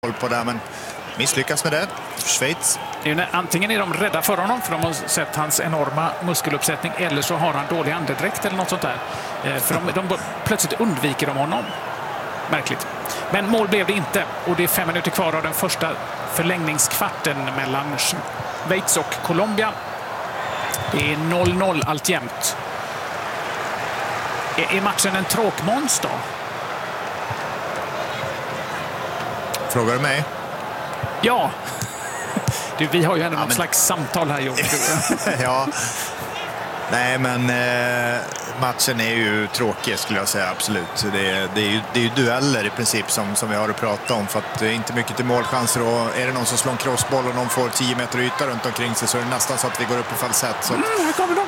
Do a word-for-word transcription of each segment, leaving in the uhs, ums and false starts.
på det, men misslyckas med det. Schweiz. Det är ju, antingen är de rädda för honom för de har sett hans enorma muskeluppsättning, eller så har han dålig andedräkt eller något sånt där. För de, de plötsligt undviker de honom. Märkligt. Men mål blev det inte, och det är fem minuter kvar av den första förlängningskvarten mellan Schweiz och Colombia. Det är noll noll alltjämt. Är, är matchen en tråkmåns då? Frågar du mig? Ja. Du, vi har ju ändå ja, något men... slags samtal här, Jon. Ja. Nej, men eh, matchen är ju tråkig skulle jag säga, absolut. Det är, det är, ju, det är ju dueller i princip som, som vi har att prata om, för att det är inte mycket till målchanser, och är det någon som slår en crossboll och någon får tio meter yta runt omkring sig så är det nästan så att vi går upp i falsett. Så att... mm, här kommer de!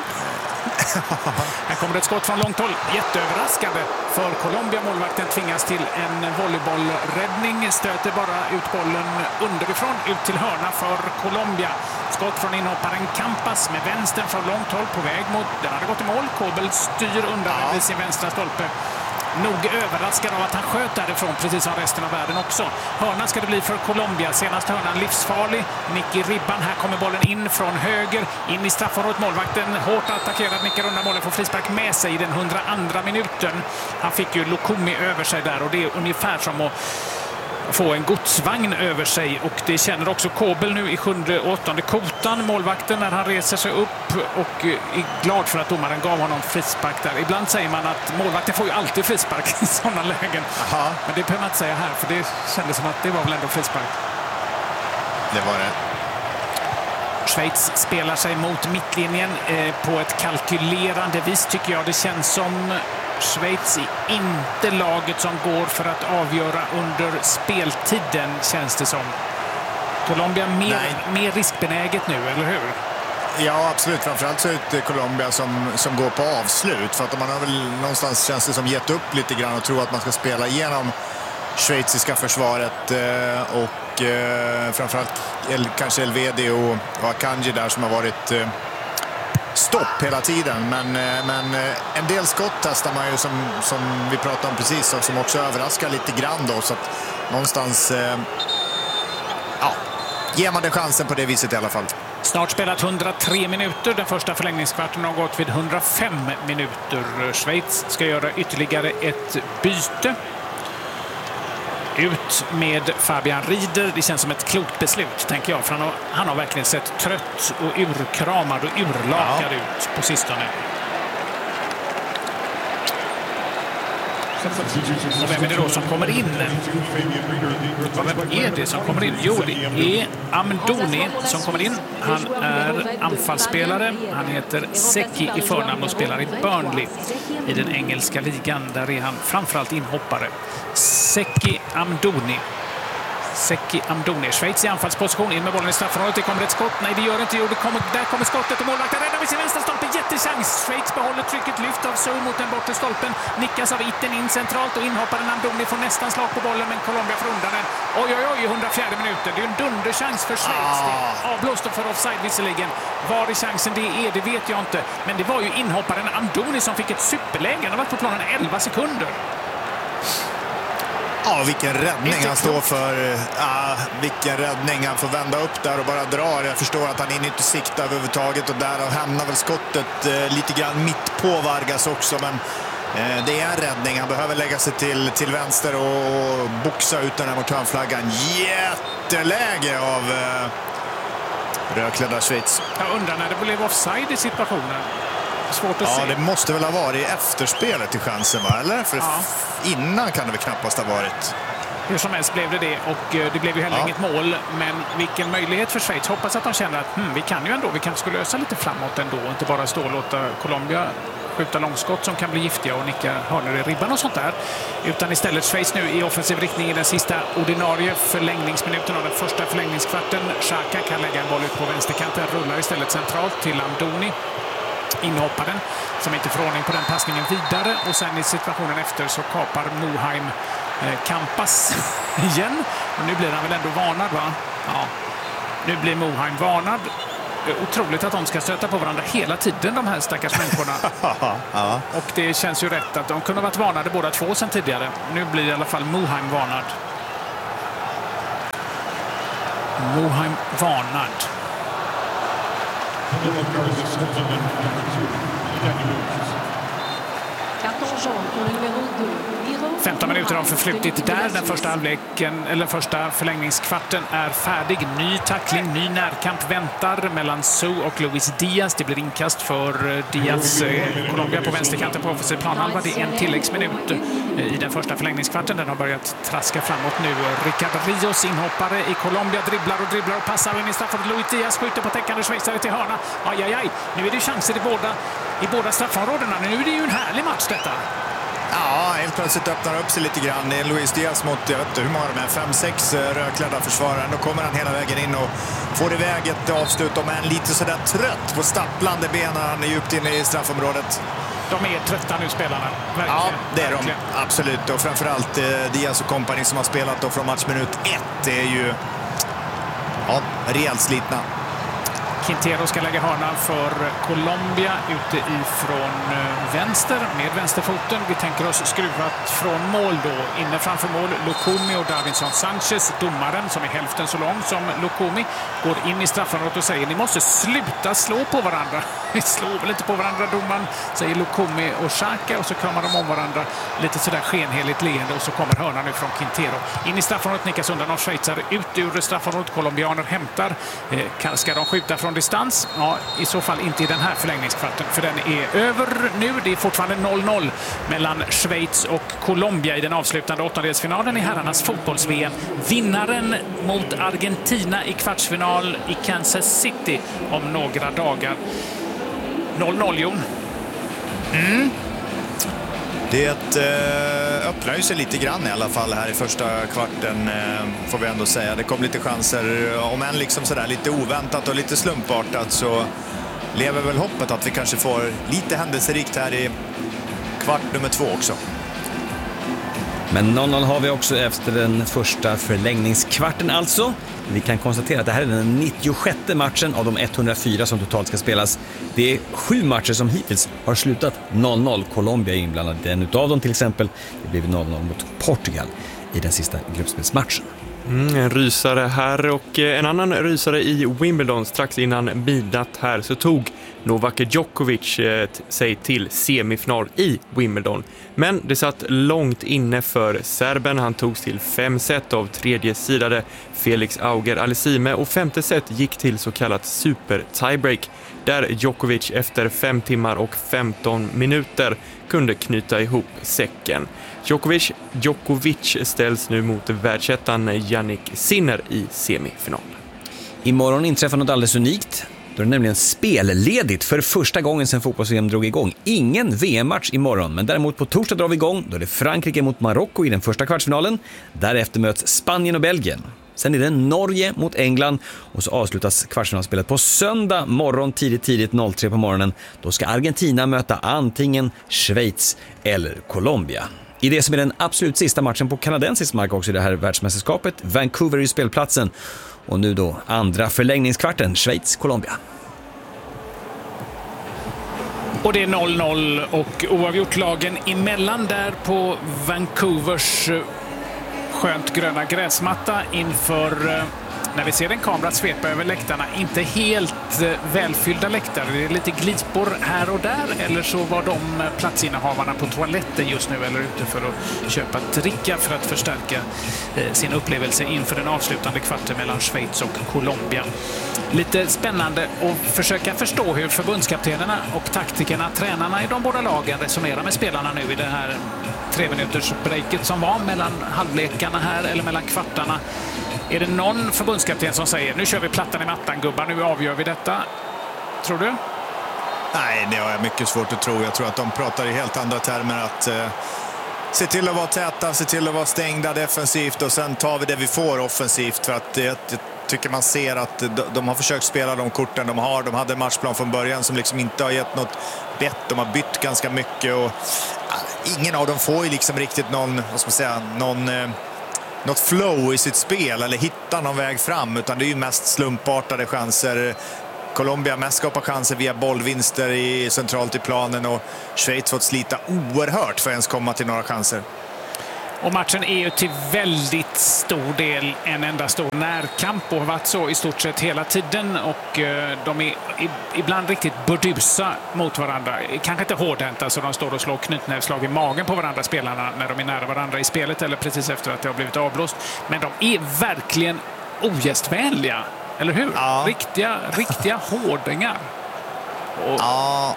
Här kommer ett skott från långt håll. Jätteöverraskande för Colombia. Målvakten tvingas till en volleybollräddning. Stöter bara ut bollen underifrån ut till hörna för Colombia. Skott från inhopparen Campas med vänstern från långt håll på väg mot... Den hade gått i mål. Kobel styr undan ja. vid sin vänstra stolpe. Nog överraskad av att han sköt därifrån, precis som resten av världen också. Hörna ska det bli för Colombia. Senast hörnan livsfarlig. Nick i ribban. Här kommer bollen in från höger. In i straffområdet. Målvakten hårt attackerad. Nickar undan bollen. Får frispark med sig i den hundraandra minuten. Han fick ju Lukumi över sig där, och det är ungefär som att få en godsvagn över sig, och det känner också Kobel nu i sjunde och åttonde kotan, målvakten, när han reser sig upp och är glad för att domaren gav honom frispark där. Ibland säger man att målvakten får ju alltid frispark i sådana lägen. Aha. Men det behöver man inte säga här, för det kändes som att det var väl ändå frispark. Det var det. Schweiz spelar sig mot mittlinjen eh, på ett kalkylerande vis, tycker jag. Det känns som Schweiz är inte laget som går för att avgöra under speltiden, känns det som. Colombia mer, mer riskbenäget nu, eller hur? Ja, absolut. Framförallt så är det Colombia som, som går på avslut. För att man har väl någonstans, känns det som, gett upp lite grann och tror att man ska spela igenom schweiziska försvaret. Eh, och eh, framförallt el, kanske Elvedi och, och Akanji där som har varit... Eh, stopp hela tiden, men, men en del skott testar man ju som, som vi pratade om precis, och som också överraskar lite grann då, så att någonstans eh, ja, ger man det chansen på det viset i alla fall. Snart spelat hundratre minuter, den första förlängningskvarten har gått vid hundrafem minuter. Schweiz ska göra ytterligare ett byte. Ut med Fabian Rieder. Det känns som ett klokt beslut, tänker jag. För han har, han har verkligen sett trött och urkramad och urlakad ja. ut på sistone. Och vem är det då som kommer in? Vem är det som kommer in? Jo, det är Amdouni som kommer in. Han är anfallsspelare. Han heter Seki i förnamn och spelar i Burnley i den engelska ligan. Där är han framförallt inhoppare. Seki Amdouni. Seki Amdouni. Schweiz i anfallsposition, in med bollen i straffområdet. Det kommer ett skott. Nej, det gör det inte. Jo, det kommer, där kommer skottet och målvakten räddar vid sin vänstra stolpe. Jättechans. Schweiz behåller trycket, lyft av Sou mot den bortre stolpen. Nickas av Itten in centralt, och inhopparen Amdouni får nästan slag på bollen, men Colombia får undan den. Oj, oj, oj, i hundrafjärde minuten. Det är en dunderchans för Schweiz. Ah. Avblåst för offside visserligen. Var i chansen det är, det vet jag inte. Men det var ju inhopparen Amdouni som fick ett superläge. Han har varit på planen elva sekunder. Ja, vilken räddning han står för. Ja, vilken räddning. Han får vända upp där och bara drar. Jag förstår att han är inte siktar överhuvudtaget, och där hamnar väl skottet eh, lite grann mitt på Vargas också. Men eh, det är en räddning. Han behöver lägga sig till, till vänster och boxa ut den här mot hörnflaggan. Jätteläge av eh, rödklädda Schweiz. Jag undrar när det blev offside i situationen. Svårt att ja, se. Det måste väl ha varit efterspelet till chansen, va? Eller? För ja. innan kan det väl knappast ha varit. Hur som helst blev det det, och det blev ju heller ja. inget mål. Men vilken möjlighet för Schweiz. Hoppas att de känner att hm, vi kan ju ändå, vi kanske skulle ösa lite framåt ändå. Inte bara stå och låta Colombia skjuta långskott som kan bli giftiga och nicka hörnor i ribban och sånt där. Utan istället Schweiz nu i offensiv riktning i den sista ordinarie förlängningsminuten av den första förlängningskvarten. Xhaka kan lägga en boll ut på vänsterkanten, rullar istället centralt till Amdouni. Inhopparen som inte får ordning på den passningen vidare, och sen i situationen efter så kapar Moheim eh, Campas igen, och nu blir han väl ändå varnad, va? Ja, nu blir Moheim varnad. Otroligt att de ska stöta på varandra hela tiden, de här stackars människorna. ja. Och det känns ju rätt att de kunde ha varit varnade båda två sedan tidigare. Nu blir i alla fall Moheim varnad. Mohaim varnad. femton minuter har förflutit där. Den första halvleken, eller första förlängningskvarten är färdig. Ny tackling, ny närkamp väntar mellan Sou och Luis Diaz. Det blir inkast för Diaz. Colombia på vänsterkanten på offensiv planhalva. Det är en tilläggsminut i den första förlängningskvarten. Den har börjat traska framåt nu. Ricardo Rios, inhoppare i Colombia, dribblar och dribblar och passar in i straffområdet. Luis Diaz skjuter på täckande schweizare till hörna. Aj, aj, aj. Nu är det chanser i båda, i båda straffområdena. Nu är det ju en härlig match detta. Ja, helt plötsligt öppnar upp sig lite grann. Det är Luis Diaz mot, jag vet inte hur många de är, fem sex rödklädda försvarare. Då kommer han hela vägen in och får iväg ett avslut om en lite sådär trött på stapplande benen. Han är djupt inne i straffområdet. De är trötta nu, spelarna. Verkligen. Ja, det är Verkligen. de. Absolut. Och framförallt eh, Diaz och kompani som har spelat då från matchminut ett. Det är ju ja, rejält slitna. Quintero ska lägga hörnan för Colombia ute ifrån vänster med vänsterfoten. Vi tänker oss skruvat från mål då. Inne framför mål Lukumi och Davinson Sanchez. Domaren som är hälften så lång som Lukumi går in i straffområdet och säger ni måste sluta slå på varandra. Vi slår väl inte på varandra, domaren, säger Lukumi och Xhaka, och så kramar de om varandra lite sådär skenheligt leende och så kommer hörnan nu från Quintero. In i straffområdet, nickas undan av schweizare ut ur straffområdet. Colombianer hämtar. Eh, ska de skjuta från distans? Ja, i så fall inte i den här förlängningskvarten, för den är över nu. Det är fortfarande noll noll mellan Schweiz och Colombia i den avslutande åttondelsfinalen i herrarnas fotbolls-V M. Vinnaren mot Argentina i kvartsfinal i Kansas City om några dagar. noll noll, Jon. Mm. Det eh, öppnar ju sig lite grann i alla fall här i första kvarten, eh, får vi ändå säga. Det kom lite chanser, om än liksom sådär lite oväntat och lite slumpartat, så lever väl hoppet att vi kanske får lite händelserikt här i kvart nummer två också. Men noll noll har vi också efter den första förlängningskvarten alltså. Vi kan konstatera att det här är den nittiosjätte matchen av de etthundrafyra som totalt ska spelas. Det är sju matcher som hittills har slutat noll noll. Colombia är inblandad i en utav dem till exempel. Det blev noll noll mot Portugal i den sista gruppspelsmatchen. Mm, en rysare här, och en annan rysare i Wimbledon strax innan midnatt här så tog Novak Djokovic eh, sig till semifinal i Wimbledon. Men det satt långt inne för serben. Han togs till fem set av tredje sidade Felix Auger-Aliassime, och femte set gick till så kallat super tiebreak, där Djokovic efter fem timmar och femton minuter kunde knyta ihop säcken. Djokovic, Djokovic ställs nu mot världsettan Jannik Sinner i semifinal. Imorgon inträffar något alldeles unikt. Då är det nämligen spelledigt för första gången sedan fotbolls-V M drog igång. Ingen V M-match imorgon, men däremot på torsdag drar vi igång. Då är det Frankrike mot Marocko i den första kvartsfinalen. Därefter möts Spanien och Belgien. Sen är det Norge mot England, och så avslutas kvartsfinalspelet på söndag morgon tidigt tidigt noll tre på morgonen. Då ska Argentina möta antingen Schweiz eller Colombia. I det som är den absolut sista matchen på kanadensisk mark också i det här världsmästerskapet. Vancouver är spelplatsen. Och nu då andra förlängningskvarten, Schweiz-Colombia. Och det är noll noll och oavgjort lagen emellan där på Vancouvers skönt gröna gräsmatta inför, när vi ser en kamera svepa över läktarna, inte helt välfyllda läktare. Det är lite glipor här och där, eller så var de platsinnehavarna på toaletten just nu eller ute för att köpa dricka för att förstärka sin upplevelse inför den avslutande kvarten mellan Schweiz och Colombia. Lite spännande att försöka förstå hur förbundskaptenerna och taktikerna, tränarna i de båda lagen resonerar med spelarna nu i det här tre minuters breaket som var mellan halvlekarna här, eller mellan kvartarna. Är det någon förbundskapten som säger nu kör vi plattan i mattan gubbar, nu avgör vi detta? Tror du? Nej, det har jag mycket svårt att tro. Jag tror att de pratar i helt andra termer, att eh, se till att vara täta, se till att vara stängda defensivt, och sen tar vi det vi får offensivt, för att jag tycker man ser att de, de har försökt spela de korten de har. De hade en matchplan från början som liksom inte har gett något bett. De har bytt ganska mycket, och äh, ingen av dem får ju liksom riktigt någon, vad ska man säga, någon eh, något flow i sitt spel eller hitta någon väg fram, utan det är ju mest slumpartade chanser. Colombia mest skapar chanser via bollvinster i, centralt i planen, och Schweiz fått slita oerhört för att ens komma till några chanser. Och matchen är ju till väldigt stor del en enda stor närkamp och har varit så i stort sett hela tiden. Och eh, de är ibland riktigt burdusa mot varandra. Kanske inte hårdhänta så de står och slår knytnävslag i magen på varandra, spelarna, när de är nära varandra i spelet eller precis efter att det har blivit avblåst. Men de är verkligen ogästvänliga, eller hur? Ja. Riktiga, riktiga hårdingar. Och, Ja.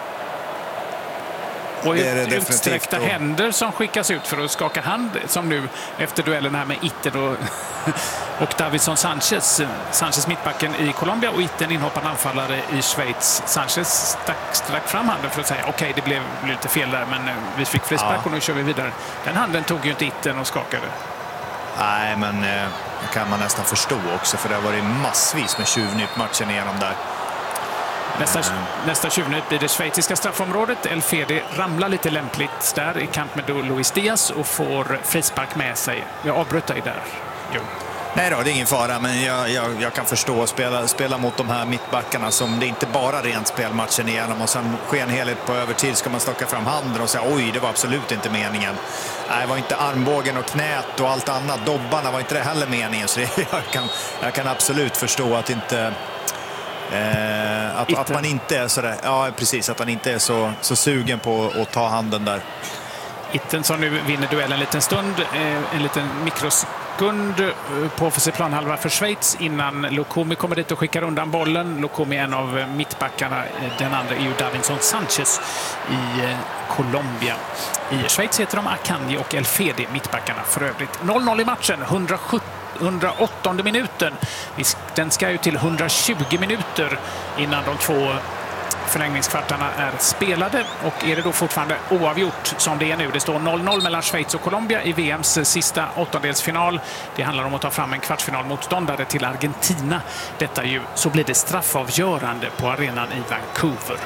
Och Det är det utsträckta definitivt. händer som skickas ut för att skaka hand, som nu efter duellen här med Itten och, och Davinson Sanchez. Sanchez mittbacken i Colombia och Itten inhoppande anfallare i Schweiz. Sanchez stack, stack fram handen för att säga okej, okay, det blev lite fel där, men vi fick frispark ja. och nu kör vi vidare. Den handen tog ju inte Itten och skakade. Nej, men eh, det kan man nästan förstå också, för det har varit massvis med tjuvnytt matchen igenom där. Nästa, nästa tjuvnytt blir det schweiziska straffområdet. El Fede ramlar lite lämpligt där i kamp med Luis Diaz och får frispark med sig. Jag avbryter dig där. Jo. Nej då, det är ingen fara, men jag, jag, jag kan förstå att spela, spela mot de här mittbackarna som det inte bara rent spelmatchen igenom och sen sker en helhet på övertid, ska man stocka fram handen och säga oj, det var absolut inte meningen. Nej, det var inte armbågen och knät och allt annat. Dobbarna var inte det heller meningen, så det, jag, kan, jag kan absolut förstå att inte... Eh, att, att man inte är så där, ja precis, att han inte är så, så sugen på att ta handen där. Itten som nu vinner duellen en liten stund, eh, en liten mikrosekund eh, på offensiv planhalva för Schweiz innan Lukumi kommer dit och skickar undan bollen. Lukumi är en av mittbackarna, den andra är ju Davinson Sanchez i eh, Colombia. I Schweiz heter de Akanji och El Fede, mittbackarna för övrigt. noll noll i matchen, hundraåttonde minuten. Den ska ju till hundratjugo minuter innan de två förlängningskvartarna är spelade, och är det då fortfarande oavgjort som det är nu. Det står noll noll mellan Schweiz och Colombia i V M:s sista åttondelsfinal. Det handlar om att ta fram en kvartsfinalmotståndare till Argentina. Detta ju, så blir det straffavgörande på arenan i Vancouver.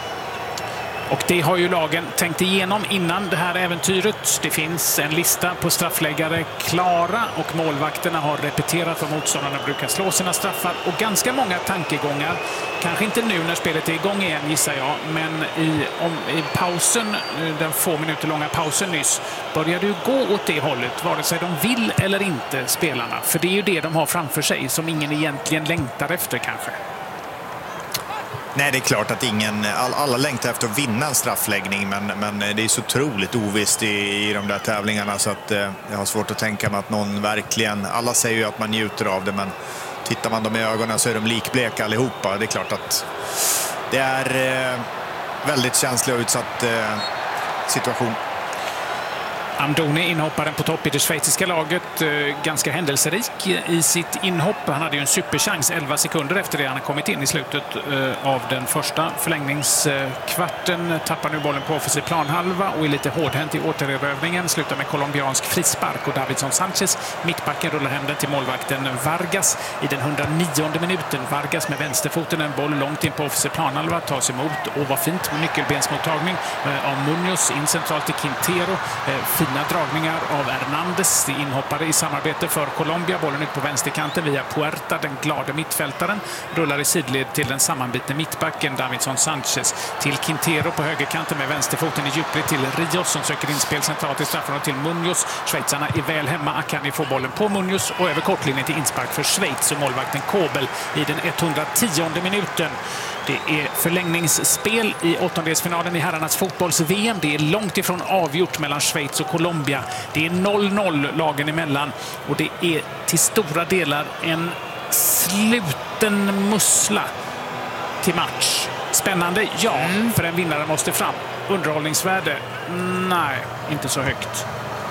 Och det har ju lagen tänkt igenom innan det här äventyret. Det finns en lista på straffläggare klara och målvakterna har repeterat vad motståndarna brukar slå sina straffar. Och ganska många tankegångar, kanske inte nu när spelet är igång igen gissar jag, men i, om, i pausen, den få minuter långa pausen nyss, börjar det gå åt det hållet, vare sig de vill eller inte, spelarna. För det är ju det de har framför sig som ingen egentligen längtar efter kanske. Nej, det är klart att ingen, all, alla längtar efter att vinna en straffläggning, men, men det är så otroligt ovisst i, i de där tävlingarna så att eh, jag har svårt att tänka mig att någon verkligen, alla säger ju att man njuter av det, men tittar man dem i ögonen så är de likbleka allihopa. Det är klart att det är eh, väldigt känslig och utsatt eh, situation. Amdouni, inhopparen på topp i det schweiziska laget, ganska händelserik i sitt inhopp. Han hade ju en superchans elva sekunder efter det han kommit in i slutet av den första förlängningskvarten. Tappar nu bollen på offensiv planhalva och är lite hårdhänt i återerövringen. Slutar med colombiansk frispark och Davinson Sanchez, mittbacken, rullar hem den till målvakten Vargas i den hundranionde minuten. Vargas med vänsterfoten, en boll långt in på offensiv planhalva, tas emot och var fint med nyckelbensmottagning av Munoz in centralt till Quintero. Fina dragningar av Hernandez, inhoppare i samarbete för Colombia. Bollen ut på vänsterkanten via Puerta, den glada mittfältaren. Rullar i sidled till den sammanbitne mittbacken Davinson Sanchez. Till Quintero på högerkanten med vänsterfoten i djupled till Rios som söker inspel centralt i straffen till Munoz. Schweizarna är väl hemma. Akanji får bollen på Munoz och över kortlinjen till inspark för Schweiz och målvakten Kobel i den etthundrationde minuten. Det är förlängningsspel i åttondelsfinalen i herrarnas fotbolls-V M. Det är långt ifrån avgjort mellan Schweiz och Colombia. Det är noll noll lagen emellan och det är till stora delar en sluten mussla till match. Spännande, ja, mm. för en vinnare måste fram. Underhållningsvärde? Nej, inte så högt.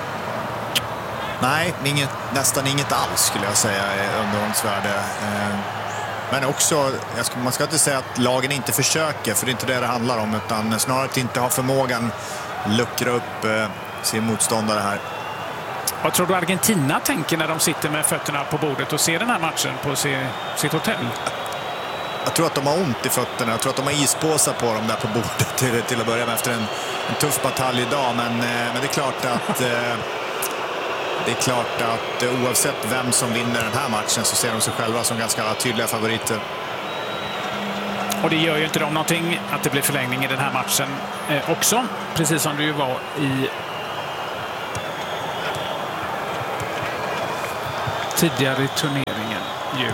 Nej, inget, nästan inget alls skulle jag säga är underhållningsvärde. Men också, man ska inte säga att lagen inte försöker, för det är inte det det handlar om, utan snarare att inte ha förmågan luckra upp sin motståndare här. Vad tror du Argentina tänker när de sitter med fötterna på bordet och ser den här matchen på sitt hotell? Jag tror att de har ont i fötterna. Jag tror att de har ispåsar på dem där på bordet till, till att börja med efter en, en tuff batalj idag. Men, men det är klart att det är klart att oavsett vem som vinner den här matchen så ser de sig själva som ganska tydliga favoriter. Och det gör ju inte de någonting att det blir förlängning i den här matchen eh, också. Precis som det ju var i tidigare i turneringen. Ju.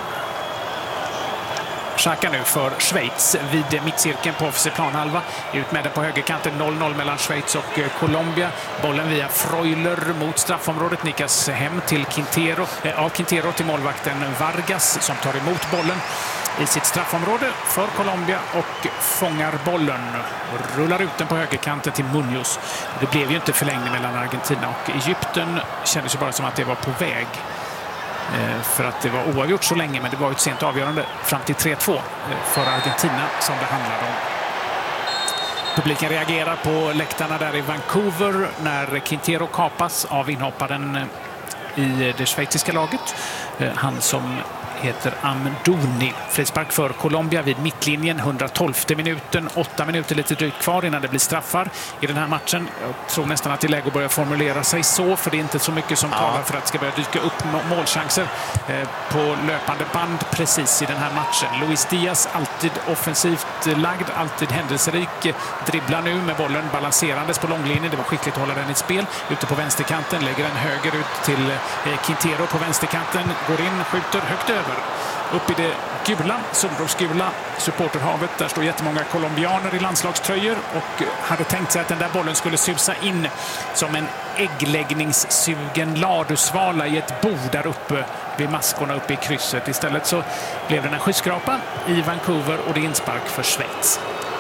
Xhaka nu för Schweiz vid mittcirkeln på offensiv planhalva. Ut med den på högerkanten, noll noll mellan Schweiz och Colombia. Bollen via Freuler mot straffområdet, nickas hem till Quintero, äh, av Quintero till målvakten Vargas som tar emot bollen i sitt straffområde för Colombia och fångar bollen och rullar ut den på högerkanten till Munoz. Det blev ju inte förlängning mellan Argentina och Egypten. Kändes ju bara som att det var på väg. För att det var oavgjort så länge, men det var ett sent avgörande fram till tre två för Argentina som det handlade om. Publiken reagerar på läktarna där i Vancouver när Quintero kapas av inhopparen i det schweiziska laget. Han som heter Amdouni. Frispark för Colombia vid mittlinjen, hundratolfte minuten. Åtta minuter lite drygt kvar innan det blir straffar i den här matchen. Jag tror nästan att det är läge att börja formulera sig så, för det är inte så mycket som ja. talar för att det ska börja dyka upp målchanser på löpande band precis i den här matchen. Luis Diaz, alltid offensivt lagd, alltid händelserik, dribblar nu med bollen balanserandes på långlinjen. Det var skickligt att hålla den i spel. Ute på vänsterkanten, lägger den höger ut till Quintero på vänsterkanten. Går in, skjuter högt över. Upp i det gula, solrosgula supporterhavet. Där står jättemånga colombianer i landslagströjor och hade tänkt sig att den där bollen skulle susa in som en äggläggningssugen ladusvala i ett bord där uppe vid maskorna uppe i krysset. Istället så blev det en skyskrapa i Vancouver och det är inspark för Schweiz.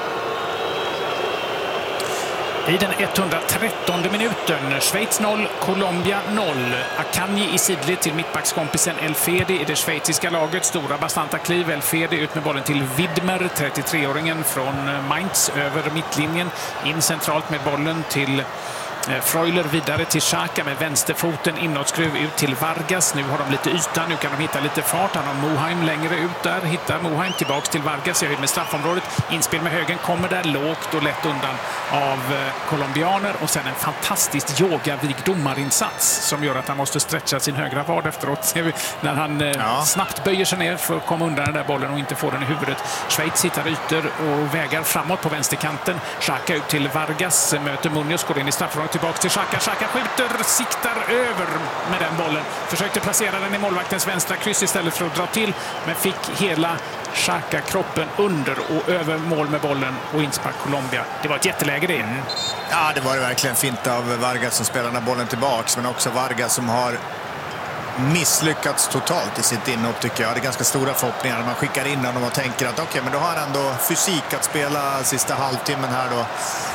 I den etthundratrettonde minuten, Schweiz noll, Colombia noll. Akanji i sidled till mittbackskompisen Elfedi i det schweiziska laget. Stora bastanta kliv, Elfedi ut med bollen till Widmer, trettiotreåringen från Mainz över mittlinjen. In centralt med bollen till Freuler, vidare till Xhaka med vänsterfoten, inåtskruv ut till Vargas. Nu har de lite yta, nu kan de hitta lite fart. Han har Moheim längre ut där, hittar Moheim tillbaks till Vargas, jag höjd med straffområdet. Inspel med högen, kommer där lågt och lätt undan av colombianer och sen en fantastiskt yoga-vig domarinsats som gör att han måste stretcha sin högra vad efteråt när han ja. snabbt böjer sig ner för att komma undan den där bollen och inte få den i huvudet. Schweiz hittar ytor och vägar framåt på vänsterkanten. Xhaka ut till Vargas, möter Munoz, går in i straffområdet. Tillbaka till Xhaka. Xhaka skjuter, siktar över med den bollen. Försökte placera den i målvaktens vänstra kryss istället för att dra till. Men fick hela Xhaka-kroppen under och över mål med bollen och inspark Colombia. Det var ett jätteläge det. Mm. Ja, det var det verkligen fint av Vargas som spelar den bollen tillbaks. Men också Vargas som har misslyckats totalt i sitt inhopp tycker jag. Det är ganska stora förhoppningar när man skickar in honom och tänker att okej, okay, men då har han ändå fysik att spela sista halvtimmen här då.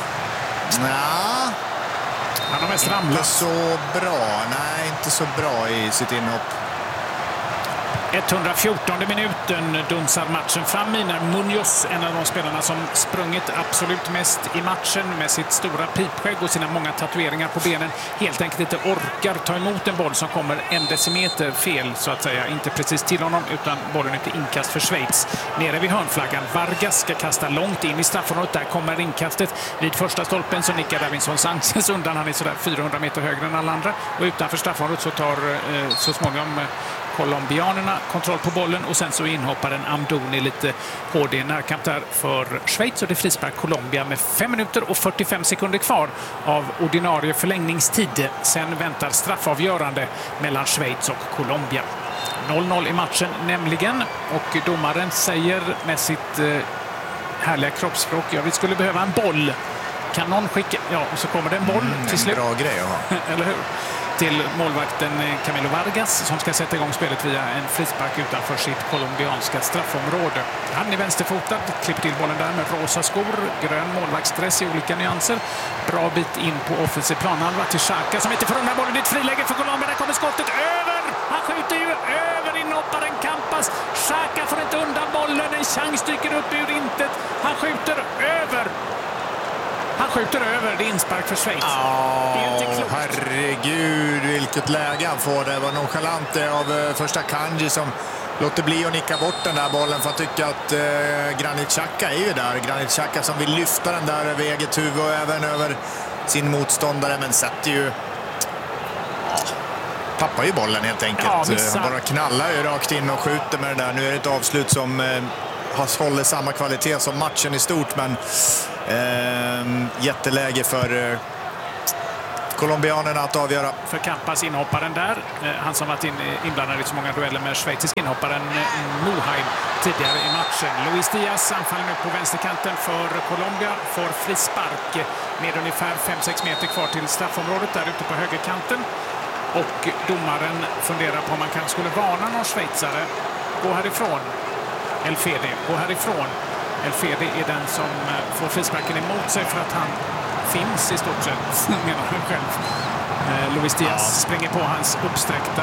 Ja. Han har mest inte ramlat. så bra. Nej, inte så bra i sitt inhopp. etthundrafjortonde minuten dunsar matchen fram i när Munoz, en av de spelarna som sprungit absolut mest i matchen med sitt stora pipskägg och sina många tatueringar på benen, helt enkelt inte orkar ta emot en boll som kommer en decimeter fel så att säga. Inte precis till honom utan bollen är till inkast för Schweiz. Nere vid hörnflaggan. Vargas ska kasta långt in i straffområdet. Där kommer inkastet. Vid första stolpen så nickar Davinson Sanchez undan. Han är sådär fyrahundra meter högre än alla andra. Och utanför straffområdet så tar eh, så småningom colombianerna kontroll på bollen och sen så inhoppar en Amdouni lite hård i närkamp där för Schweiz och det frispark Colombia med fem minuter och fyrtiofem sekunder kvar av ordinarie förlängningstid. Sen väntar straffavgörande mellan Schweiz och Colombia. noll noll i matchen nämligen och domaren säger med sitt eh, härliga kroppsspråk, ja, vi skulle behöva en boll. Kan någon skicka? Ja, och så kommer det en boll mm, till slut. En bra grej att ha. Eller hur? Till målvakten Camilo Vargas som ska sätta igång spelet via en frispark utanför sitt colombianska straffområde. Han är vänsterfotad, klipper till bollen där med rosa skor, grön målvaktsdress i olika nyanser. Bra bit in på offensiv planhalva till Xhaka som inte får undan bollen. Det är ett friläge för Colombia, där kommer skottet över! Han skjuter ju över inhopparen Campas. Xhaka får inte undan bollen, en chans dyker upp ur intet. Han skjuter över! Han skjuter över, det är inspark för Schweiz. Ja, oh, herregud vilket läge han får. Det var nonchalant av första Kanji som låter bli att nicka bort den där bollen för att tycka att eh, Granit Xhaka är ju där. Granit Xhaka som vill lyfta den där över eget huvud och även över sin motståndare, men sätter ju... Ja, tappar ju bollen helt enkelt. Ja, han bara knallar ju rakt in och skjuter med det där. Nu är det ett avslut som eh, håller samma kvalitet som matchen i stort, men... Eh, jätteläge för eh, colombianerna att avgöra. För Campas, inhopparen där. Han som varit in, inblandad i så många dueller med schweizisk inhopparen Mohaim tidigare i matchen. Luis Diaz anfaller nu på vänsterkanten för Colombia. Får frispark med ungefär fem sex meter kvar till straffområdet där ute på högerkanten. Och domaren funderar på om man kanske skulle varna någon schweizare. Gå härifrån. El Fede, gå härifrån. El Fede är den som får frisparken emot sig för att han finns i stort sett, menar han själv. Eh, Luis Diaz ja. springer på hans uppsträckta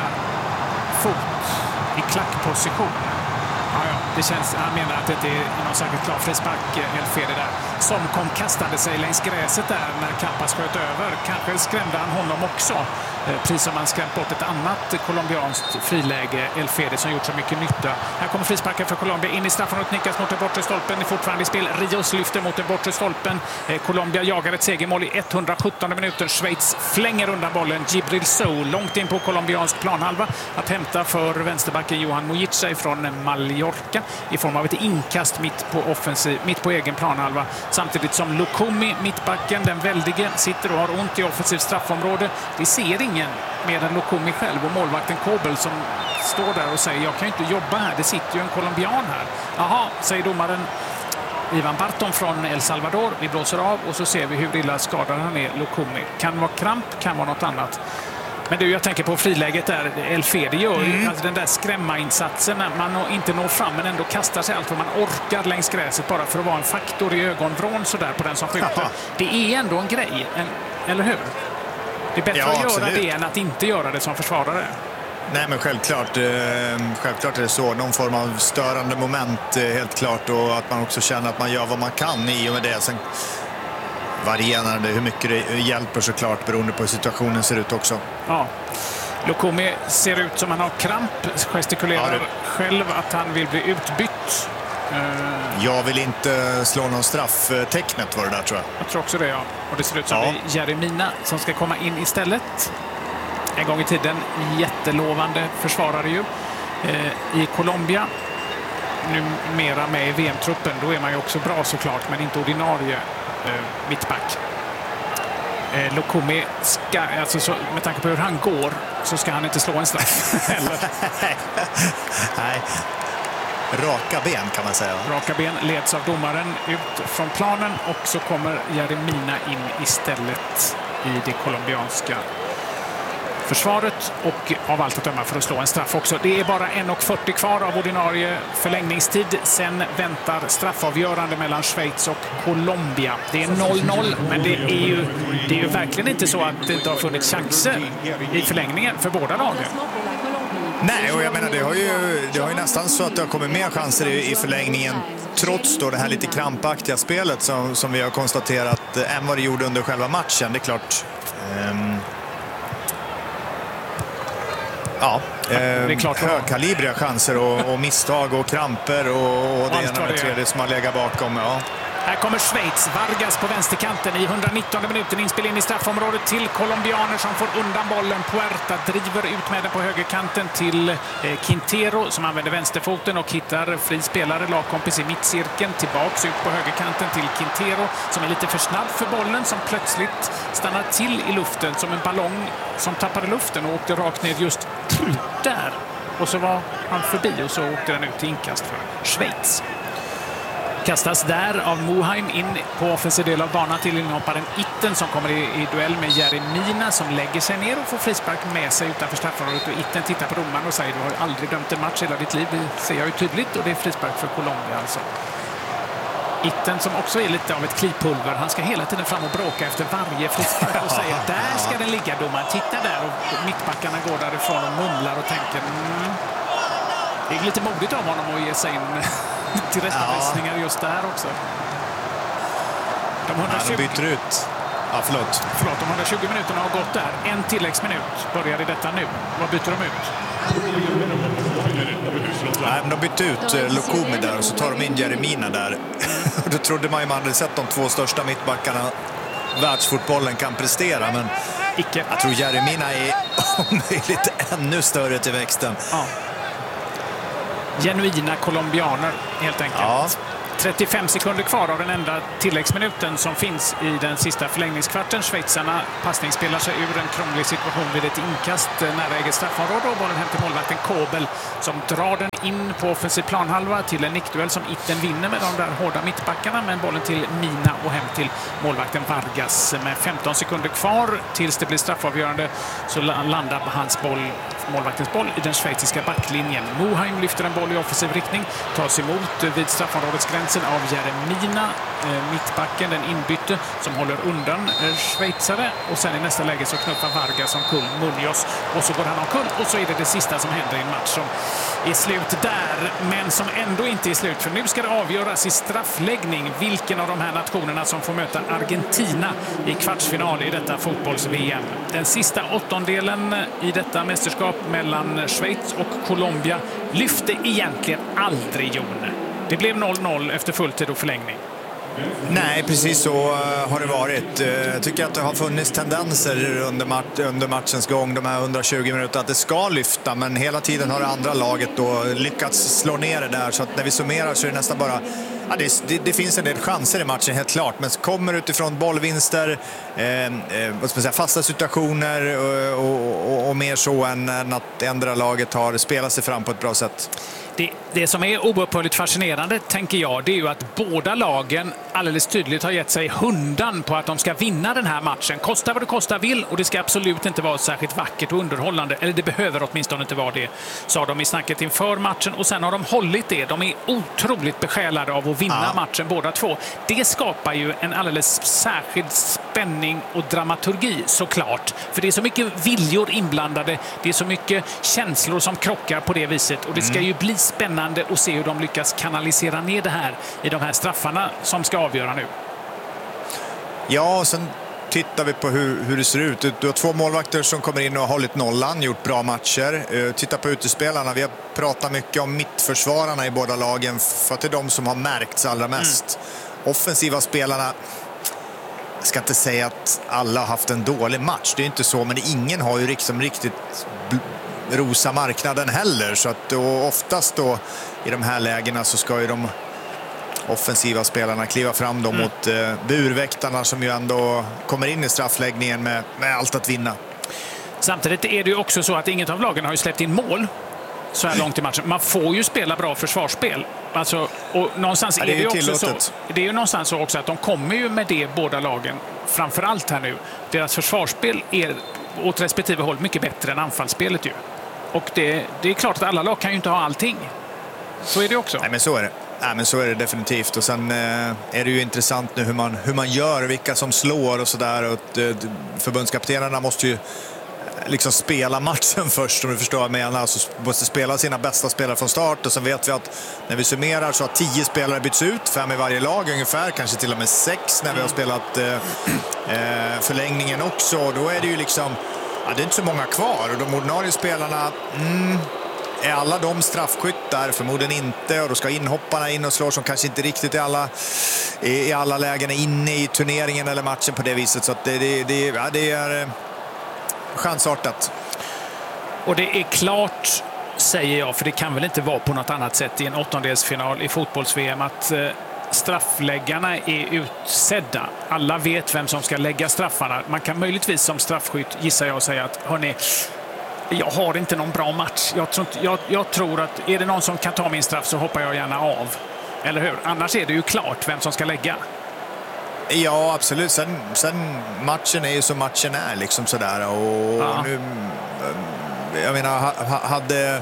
fot i klackposition. Ja, ja, det känns, han menar att det inte är någon särskilt klar frispark, El Fede där. Som kom kastande sig längs gräset där när Campas sköt över. Kanske skrämde han honom också. Eh, precis som han skrämt bort ett annat colombianskt friläge, El Fede, som gjort så mycket nytta. Här kommer frisparken för Colombia in i straffområdet, nickas mot den bortre stolpen. Det är fortfarande i spel. Rios lyfter mot den bortre stolpen. Eh, Colombia jagar ett segermål i etthundrasjuttonde minuten. Schweiz flänger undan bollen. Djibril Sow långt in på colombiansk planhalva att hämta för vänsterbacken Johan Mojica från Mallorca i form av ett inkast mitt på offensiv, mitt på egen planhalva. Samtidigt som Lukumi, mittbacken, den väldige, sitter och har ont i offensiv straffområde. Det ser ingen med en Lukumi själv och målvakten Kobel som står där och säger jag kan ju inte jobba här, det sitter ju en colombian här. Jaha, säger domaren Ivan Barton från El Salvador. Vi blåser av och så ser vi hur illa skadad han är, Lukumi. Kan vara kramp, kan vara något annat. Men du, jag tänker på friläget där El Fede gör mm. alltså den där skrämma-insatsen när man inte når fram men ändå kastar sig allt vad man orkar längs gräset bara för att vara en faktor i ögonvrån sådär på den som skjuter. Det är ändå en grej, en, eller hur? Det är bättre ja, att göra absolut. det än att inte göra det som försvarare. Nej, men självklart, eh, självklart är det så. Någon form av störande moment eh, helt klart, och att man också känner att man gör vad man kan i och med det. Sen varierar det hur mycket det hjälper såklart beroende på hur situationen ser ut också. Ja. Lukumi ser ut som han har kramp, gestikulerar ja, själv att han vill bli utbytt. Jag vill inte slå någon strafftecknet var det där, tror jag. Jag tror också det, ja. Och det ser ut som ja. Jeremina som ska komma in istället. En gång i tiden jättelovande försvarare ju. Eh, I Colombia, numera med i V M-truppen, då är man ju också bra såklart, men inte ordinarie eh, mittback. Eh, Lukumi ska, alltså så, med tanke på hur han går, så ska han inte slå en straff heller. Nej. Raka ben kan man säga. Raka ben leds av domaren ut från planen och så kommer Jeremina in istället i det colombianska försvaret och av allt att döma för att slå en straff också. Det är bara en fyrtio kvar av ordinarie förlängningstid. Sen väntar straffavgörande mellan Schweiz och Colombia. Det är noll noll, men det är ju, det är ju verkligen inte så att det inte har funnits chanser i förlängningen för båda lagen. Nej, och jag menar det har ju, det har ju nästan så att det har kommit mer chanser i, i förlängningen trots då det här lite krampaktiga spelet som, som vi har konstaterat än vad det gjorde under själva matchen. Det är klart. Um, ja, um, det är klart högkalibriga chanser och, och misstag och kramper och, och det ena med det tredje som har legat bakom. Ja. Här kommer Schweiz, Vargas på vänsterkanten i hundranittonde minuten, inspel in i straffområdet till colombianer som får undan bollen. Puerta driver ut med den på högerkanten till eh, Quintero som använder vänsterfoten och hittar fri spelare, lagkompis i mittcirkeln, tillbaks ut på högerkanten till Quintero som är lite för snabb för bollen, som plötsligt stannar till i luften som en ballong som tappade luften och åkte rakt ner just där. Och så var han förbi och så åkte den ut till inkast för Schweiz. Kastas där av Mohaim in på offensiv del av banan till inhopparen Itten som kommer i, i duell med Jeremina som lägger sig ner och får frispark med sig utanför straffområdet. Och Itten tittar på domaren och säger du har aldrig dömt en match hela ditt liv. Det ser jag ju tydligt och det är frispark för Colombia alltså. Itten som också är lite av ett klipulver. Han ska hela tiden fram och bråka efter varje frispark och säger där ska den ligga domaren. Titta där och mittbackarna går därifrån och mumlar och tänker mm. Det är lite modigt av honom att ge sig in till rättvisningar ja. just där också. De, hundratjugo... ja, de byter ut. Ja, förlåt. Förlåt, de hundratjugo minuterna har gått där. En tilläggsminut börjar i detta nu. Vad byter de ut? Nej, men de bytte ut eh, Lukumi där och så tar de in Jeremina där. Då trodde man ju man hade sett de två största mittbackarna världsfotbollen kan prestera, men icke. Jag tror Jeremina är om möjligt ännu större till växten. Ja. Genuina colombianer helt enkelt. Ja. trettiofem sekunder kvar av den enda tilläggsminuten som finns i den sista förlängningskvarten. Schweizarna passning spelar sig ur en krånglig situation vid ett inkast nära eget straffområde och bollen hem till målvakten Kobel som drar den in på offensiv planhalva till en nickduell som Itten vinner med de där hårda mittbackarna, men bollen till Mina och hem till målvakten Vargas. Med femton sekunder kvar tills det blir straffavgörande så landar hans boll, målvaktens boll i den schweiziska backlinjen. Moheim lyfter en boll i offensiv riktning, tas emot vid straffområdesgränsen av Jeremina, mittbacken, den inbytte som håller undan schweizare, och sen i nästa läge så knuffar Vargas som kull Munoz och så går han omkull och så är det det sista som händer i en match som är slut där, men som ändå inte är slut, för nu ska det avgöras i straffläggning vilken av de här nationerna som får möta Argentina i kvartsfinal i detta fotbolls-V M. Den sista åttondelen i detta mästerskap mellan Schweiz och Colombia lyfte egentligen aldrig, Jon. Det blev noll noll efter fulltid och förlängning. Nej, precis så har det varit. Jag tycker att det har funnits tendenser under, mat- under matchens gång, de här hundratjugo minuterna, att det ska lyfta, men hela tiden har det andra laget då lyckats slå ner det där, så att när vi summerar så är det nästan bara... Ja, det, det, det finns en del chanser i matchen, helt klart, men kommer utifrån bollvinster, eh, eh, vad ska man säga, fasta situationer och, och, och, och mer så än, än att ändra laget har spelat sig fram på ett bra sätt. Det, det som är oupphörligt fascinerande, tänker jag, det är ju att båda lagen alldeles tydligt har gett sig hundan på att de ska vinna den här matchen. Kosta vad det kosta vill, och det ska absolut inte vara särskilt vackert och underhållande. Eller det behöver åtminstone inte vara det, sa de i snacket inför matchen. Och sen har de hållit det. De är otroligt besjälade av att vinna ja. matchen båda två. Det skapar ju en alldeles särskild spänning och dramaturgi, såklart. För det är så mycket viljor inblandade. Det är så mycket känslor som krockar på det viset. Och det ska ju bli spännande att se hur de lyckas kanalisera ner det här i de här straffarna som ska avgöra nu. Ja, och sen tittar vi på hur, hur det ser ut. Du har två målvakter som kommer in och har hållit nollan, gjort bra matcher. Uh, titta på utespelarna. Vi har pratat mycket om mittförsvararna i båda lagen, för att det är de som har märkts allra mest. Mm. Offensiva spelarna, jag ska inte säga att alla har haft en dålig match, det är inte så, men ingen har ju liksom riktigt rosa marknaden heller, så att då, oftast då i de här lägena så ska ju de offensiva spelarna kliva fram då mm. mot eh, burväktarna som ju ändå kommer in i straffläggningen med, med allt att vinna. Samtidigt är det ju också så att inget av lagen har ju släppt in mål så här långt i matchen. Man får ju spela bra försvarsspel. Alltså, och någonstans ja, det är, är det ju också så, det är ju någonstans så också att de kommer ju med det, båda lagen, framförallt här nu. Deras försvarsspel är åt respektive håll mycket bättre än anfallsspelet ju. Och det, det är klart att alla lag kan ju inte ha allting. Så är det också. Nej, men så är det. Nej, men så är det definitivt. Och sen eh, är det ju intressant nu hur man, hur man gör, vilka som slår och sådär. Och eh, förbundskaptenerna måste ju liksom spela matchen först, om du förstår vad jag menar. Alltså måste spela sina bästa spelare från start, och sen vet vi att när vi summerar så har tio spelare bytts ut, fem i varje lag ungefär, kanske till och med sex när vi har spelat eh, eh, förlängningen också. Då är det ju liksom, ja, det är inte så många kvar, och de ordinarie spelarna, mm, är alla de straffskyttar? Förmodligen inte, och då ska inhopparna in och slår som kanske inte riktigt i alla, i alla lägen inne i turneringen eller matchen på det viset, så att det, det, det, ja, det är eh, chansartat. Och det är klart, säger jag, för det kan väl inte vara på något annat sätt i en åttondelsfinal i fotbolls-V M, att eh, straffläggarna är utsedda. Alla vet vem som ska lägga straffarna. Man kan möjligtvis som straffskytt, gissar jag, säga att hörni, jag har inte någon bra match. Jag tror, jag, jag tror att är det någon som kan ta min straff så hoppar jag gärna av. Eller hur? Annars är det ju klart vem som ska lägga. Ja, absolut. Sen, sen matchen är ju som matchen är, liksom sådär. Och ja. nu, jag menar, hade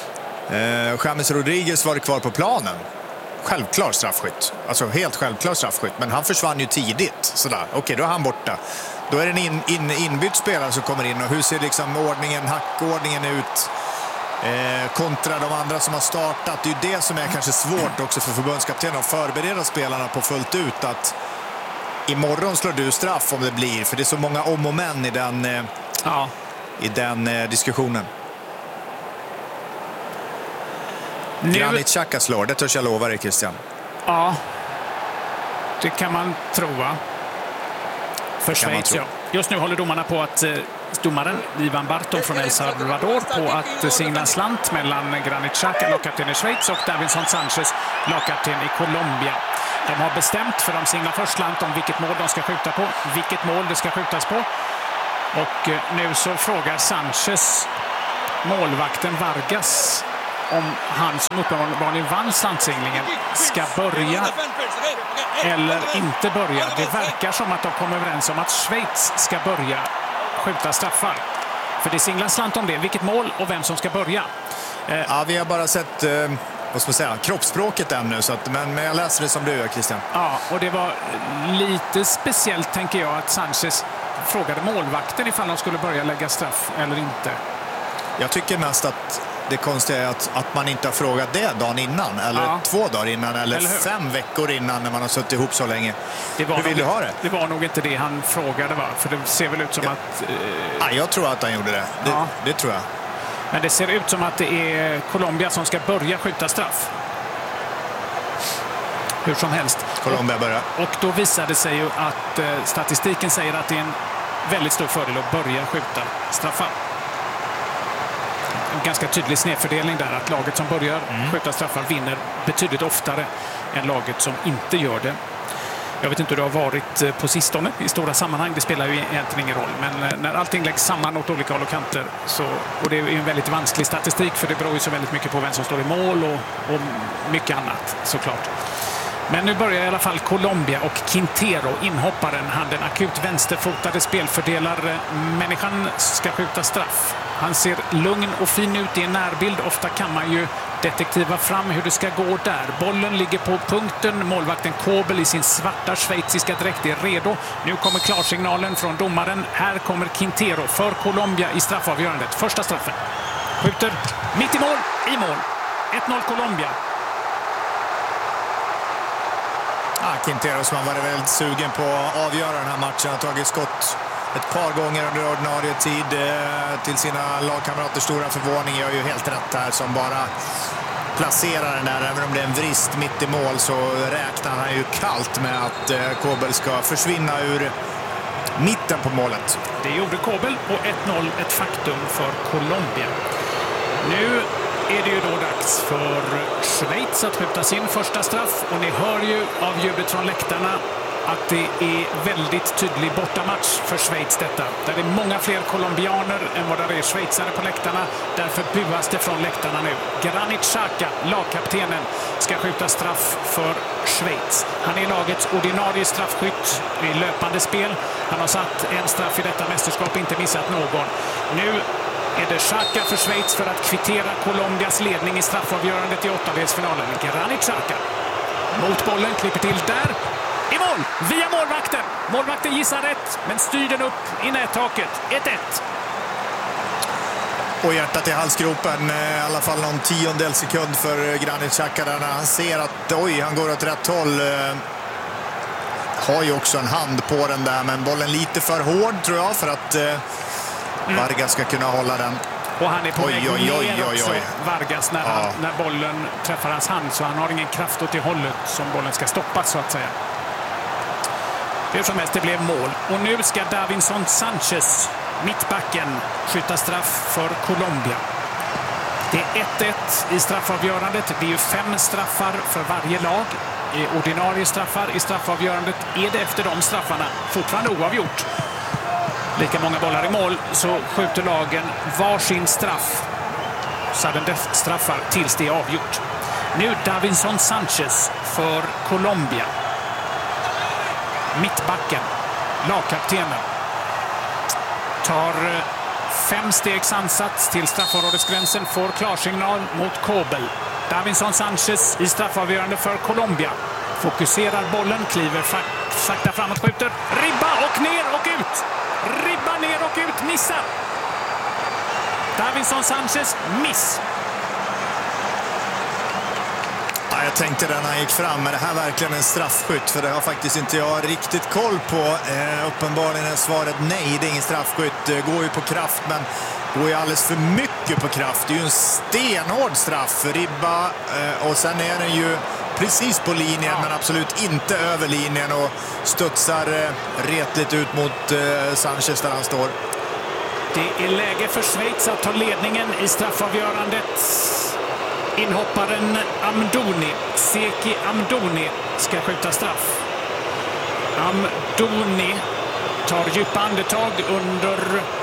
eh, James Rodriguez varit kvar på planen, självklar straffskytt. Alltså helt självklar straffskytt. Men han försvann ju tidigt. Sådär. Okej, då är han borta. Då är det en in, in, inbytt spelare som kommer in. Och hur ser liksom ordningen, hackordningen ut eh, kontra de andra som har startat? Det är ju det som är kanske svårt också för förbundskaptenen, att förbereda spelarna på fullt ut, att imorgon slår du straff om det blir. För det är så många om och men i den, eh, ja. i den eh, diskussionen. Nu... Granit Xhaka slår, det törs jag lova dig, Christian. Ja, det kan man tro, va? För Schweiz, ja. Just nu håller domarna på att eh, domaren Ivan Barton från El Salvador på att singla slant mellan Granit Xhaka, lagkapten i Schweiz, och Davinson Sanchez, lagkapten i Colombia. De har bestämt, för de singlar först slant, om vilket mål de ska skjuta på, vilket mål det ska skjutas på. Och nu så frågar Sanchez målvakten Vargas om han som uppenbarligen vann slantsinglingen ska börja eller inte börja. Det verkar som att de kommer överens om att Schweiz ska börja skjuta straffar. För det singlar slant om det, vilket mål och vem som ska börja. Ja, vi har bara sett eh, vad ska man säga, kroppsspråket ännu, så att, men, men jag läser det som du gör, Christian. Ja, och det var lite speciellt, tänker jag, att Sanchez frågade målvakten ifall de skulle börja lägga straff eller inte. Jag tycker mest att det konstiga är att, att man inte har frågat det dagen innan, eller ja. två dagar innan, eller, eller fem veckor innan, när man har suttit ihop så länge. Det var Hur vill nog, du ha det? Det var nog inte det han frågade, va? För det ser väl ut som ja. att... Eh... Ja, jag tror att han gjorde det. Det, ja. det tror jag. Men det ser ut som att det är Colombia som ska börja skjuta straff. Hur som helst. Colombia börjar. Och då visade det sig ju att eh, statistiken säger att det är en väldigt stor fördel att börja skjuta straffar. En ganska tydlig snedfördelning där, att laget som börjar mm. skjuta straffar vinner betydligt oftare än laget som inte gör det. Jag vet inte hur det har varit på sistone i stora sammanhang, det spelar ju egentligen ingen roll. Men när allting läggs samman åt olika håll och kanter, så, och det är en väldigt vansklig statistik, för det beror ju så väldigt mycket på vem som står i mål och, och mycket annat såklart. Men nu börjar i alla fall Colombia, och Quintero, inhopparen, han den akut vänsterfotade spelfördelar-människan, ska skjuta straff. Han ser lugn och fin ut i en närbild. Ofta kan man ju detektiva fram hur det ska gå där. Bollen ligger på punkten. Målvakten Kobel i sin svarta schweiziska dräkt är redo. Nu kommer klarsignalen från domaren. Här kommer Quintero för Colombia i straffavgörandet. Första straffen. Skjuter mitt i mål. I mål. ett noll Colombia. Ah, Quintero som har varit väldigt sugen på att avgöra den här matchen. Har tagit skott ett par gånger under ordinarie tid, eh, till sina lagkamraters stora förvåning. Gör ju helt rätt här, som bara placerar den där. Även om det är en vrist mitt i mål, så räknar han ju kallt med att eh, Kobel ska försvinna ur mitten på målet. Det gjorde Kobel, och ett noll ett faktum för Colombia. Nu är det ju då dags för Schweiz att skjuta sin första straff, och ni hör ju av ljudet från läktarna att det är väldigt tydlig bortamatch för Schweiz detta. Där det är många fler colombianer än vad det är schweizare på läktarna. Därför buas det från läktarna nu. Granit Xhaka, lagkaptenen, ska skjuta straff för Schweiz. Han är lagets ordinarie straffskytt i löpande spel. Han har satt en straff i detta mästerskap, inte missat någon. Nu är det Xhaka för Schweiz för att kvittera Colombias ledning i straffavgörandet i åttondelsfinalen. Granit Xhaka mot bollen, klipper till där. I mål, via målvakten. Målvakten gissar rätt, men styr den upp i nättaket. ett ett. Och hjärtat i halsgropen, i alla fall någon tiondel sekund för Granit Xhaka där, när han ser att oj, han går åt rätt håll. Har ju också en hand på den där, men bollen lite för hård tror jag för att mm. Vargas ska kunna hålla den. Och han är på oj, väg oj, oj, ner oj, också, oj. Vargas, när, ja. han, när bollen träffar hans hand, så han har ingen kraft åt det hållet som bollen ska stoppas, så att säga. Hur som helst, det blev mål. Och nu ska Davinson Sanchez, mittbacken, skjuta straff för Colombia. Det är ett ett i straffavgörandet. Det är ju fem straffar för varje lag. I ordinarie straffar i straffavgörandet är det efter de straffarna fortfarande oavgjort. Lika många bollar i mål, så skjuter lagen varsin straff. Sudden death-straffar tills det är avgjort. Nu Davinson Sanchez för Colombia. Mittbacken, lagkaptenen, tar fem stegs ansats till straffområdesgränsen, får klarsignal mot Kobel. Davinson Sanchez i straffavgörande för Colombia. Fokuserar bollen, kliver sakta framåt, skjuter. Ribba och ner och ut! Ribba ner och ut, missar! Davinson Sanchez, miss! Ja, jag tänkte när han gick fram, men det här är verkligen en straffskytt, för det har faktiskt inte jag riktigt koll på. Eh, uppenbarligen är svaret nej, det är ingen straffskytt. Det går ju på kraft, men går ju alldeles för mycket på kraft. Det är ju en stenhård straff, ribba, eh, och sen är den ju precis på linjen, ja. Men absolut inte över linjen, och studsar eh, retligt ut mot eh, Sanchez där han står. Det är läge för Schweiz att ta ledningen i straffavgörandet. Inhopparen Amdouni, Seki Amdouni, ska skjuta straff. Amdouni tar djupa andetag under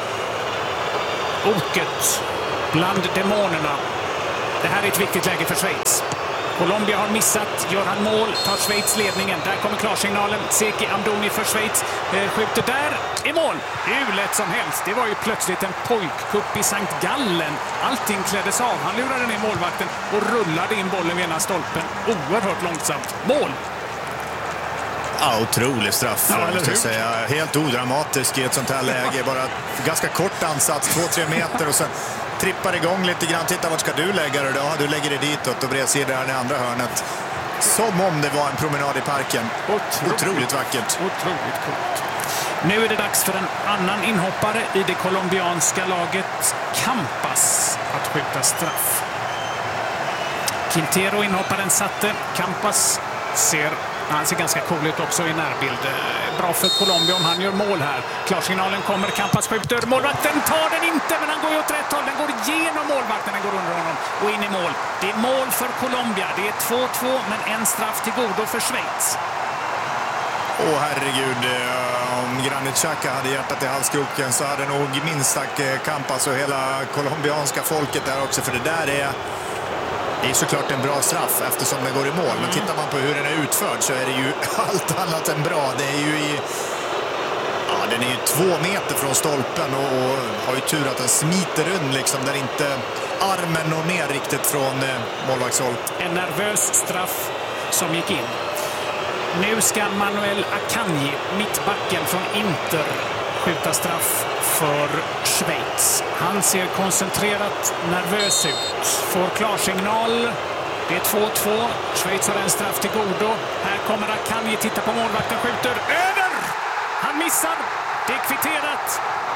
oket bland demonerna. Det här är ett viktigt läge för Schweiz. Colombia har missat, gör han mål, tar Schweiz ledningen. Där kommer klarsignalen. Seki Amdouni för Schweiz. Eh, skjuter där, i mål. Hur lätt som helst. Det var ju plötsligt en pojkkupp i Sankt Gallen. Allting kläddes av. Han lurade ner målvakten och rullade in bollen vid ena stolpen. Oerhört långsamt. Mål! Ja, otrolig straff, ja, måste jag säga. Helt odramatisk i ett sånt här läge. Bara ganska kort ansats, två tre meter och sen trippar igång lite grann. Titta, vart ska du lägga det? Ja, du lägger det ditåt och bredsidan i andra hörnet. Som om det var en promenad i parken. Otroligt, Otroligt vackert. Otroligt coolt. Nu är det dags för en annan inhoppare i det colombianska laget, Campas, att skjuta straff. Quintero, inhopparen, satte. Campas ser, han ser ganska cool ut också i närbild. Bra för Colombia om han gör mål här. Klarsignalen kommer, Campas skjuter. Målvakten tar den inte, men han går ju åt rätt håll. Den går igenom målvakten, den går under honom och in i mål. Det är mål för Colombia. Det är två två, men en straff till godo för Schweiz. Åh herregud, om Granit Xhaka hade hjärtat i halskroken så hade nog minst sagt Campas och hela colombianska folket där också. För det där är, det är såklart en bra straff eftersom den går i mål. Men tittar man på hur den är utförd så är det ju allt annat än bra. Det är ju i, ja, den är ju två meter från stolpen och, och har ju tur att den smiter runt liksom, där inte armen når ner riktigt från eh, målvaktshåll. En nervös straff som gick in. Nu ska Manuel Akanji, mittbacken från Inter, skjuta straff för Schweiz. Han ser koncentrerat nervös ut. Får klarsignal. Det är två två. Schweiz har en straff till godo. Här kommer Akanji, titta på målvakten, skjuter över. Han missar. Det är kvitterat.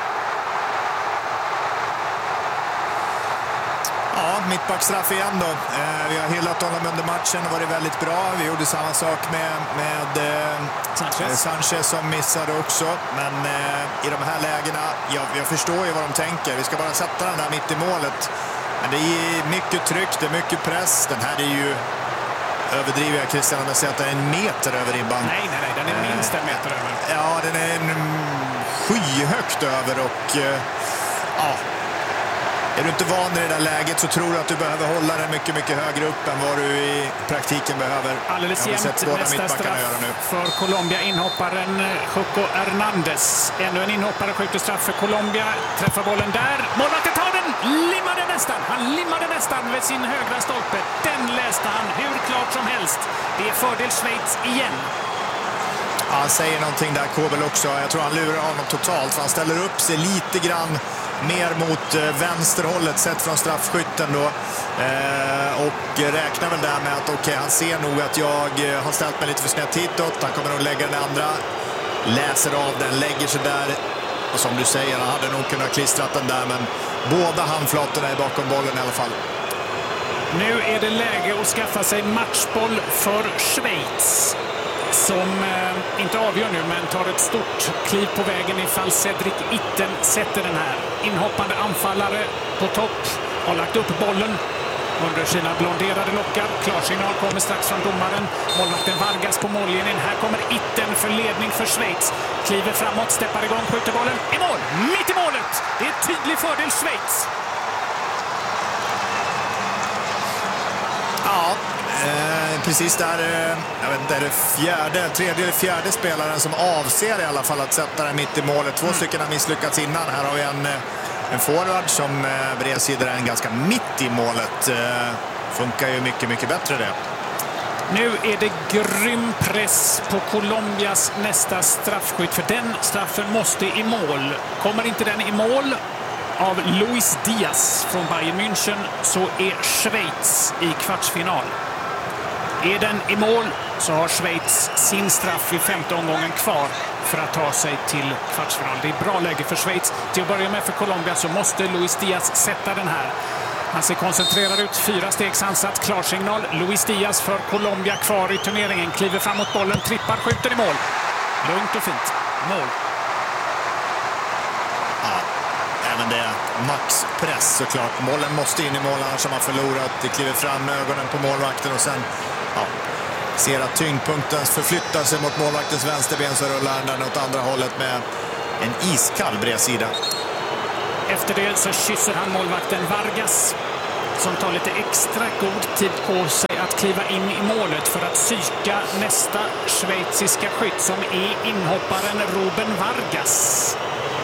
Ja, mittbackstraff igen då. Eh, vi har hyllat honom under matchen och varit väldigt bra. Vi gjorde samma sak med, med eh, Sanchez. Sanchez som missade också. Men eh, i de här lägena, ja, jag förstår ju vad de tänker. Vi ska bara sätta den där mitt i målet. Men det är mycket tryck, det är mycket press. Den här är ju, överdriver jag Christian om jag säger att den är en meter över ribban. Nej, nej, nej, den är minst en meter över. Ja, den är en skyhögt över och eh, ja. Är du inte van i det där läget så tror du att du behöver hålla den mycket, mycket högre upp än vad du i praktiken behöver. Alldeles jämnt. Nästa straff för Colombia, inhopparen Juco Hernandez. Ännu en inhoppare skjuter straff för Colombia. Träffar bollen där. Målvakten tar den. Limmade nästan. Han limmade nästan vid sin högra stolpe. Den läste han hur klart som helst. Det är fördel Schweiz igen. Ja, han säger någonting där, Kobel också. Jag tror han lurar honom totalt. För han ställer upp sig lite grann mer mot eh, vänsterhållet sett från straffskytten då. Eh, och räknar väl där med att okej, okay, han ser nog att jag eh, har ställt mig lite för snett hitåt. Han kommer nog lägga den andra. Läser av den, lägger sig där. Och som du säger, han hade nog kunnat klistrat den där. Men båda handflatorna är bakom bollen i alla fall. Nu är det läge att skaffa sig matchboll för Schweiz. Som eh, inte avgör nu, men tar ett stort kliv på vägen ifall Cedric Itten sätter den här. Inhoppande anfallare på topp har lagt upp bollen under sina blonderade lockar. Klarsignal kommer strax från domaren. Målvakten Vargas på mållinjen. Här kommer Itten för ledning för Schweiz. Kliver framåt, steppar igång, skjuter bollen i mål. Mitt i målet! Det är en tydlig fördel Schweiz. Ja, eh, precis där, eh, jag vet inte, är det fjärde, tredje eller fjärde spelaren som avser i alla fall att sätta den mitt i målet. Två mm. stycken har misslyckats innan. Här har vi en, en forward som eh, bredsidor är en ganska mitt i målet. Eh, funkar ju mycket, mycket bättre det. Nu är det grym press på Colombias nästa straffskytt, för den straffen måste i mål. Kommer inte den i mål av Luis Diaz från Bayern München så är Schweiz i kvartsfinal. Är den i mål så har Schweiz sin straff i femte omgången kvar för att ta sig till kvartsfinal. Det är bra läge för Schweiz. Till att börja med för Colombia så måste Luis Diaz sätta den här. Han ser koncentrerad ut, fyra stegs ansats, klarsignal. Luis Diaz för Colombia kvar i turneringen. Kliver fram mot bollen, trippar, skjuter i mål. Lugnt och fint. Mål. Ja, men men det är maxpress såklart. Målen måste in i mål, annars har man förlorat. Det kliver fram med ögonen på målvakten och sen ja, ser att tyngdpunkten förflyttar sig mot målvaktens vänsterben, så rullar den åt andra hållet med en iskall bredsida. Efter det så kysser han målvakten Vargas, som tar lite extra god tid på sig att kliva in i målet för att psyka nästa schweiziska skytt, som är inhopparen Ruben Vargas.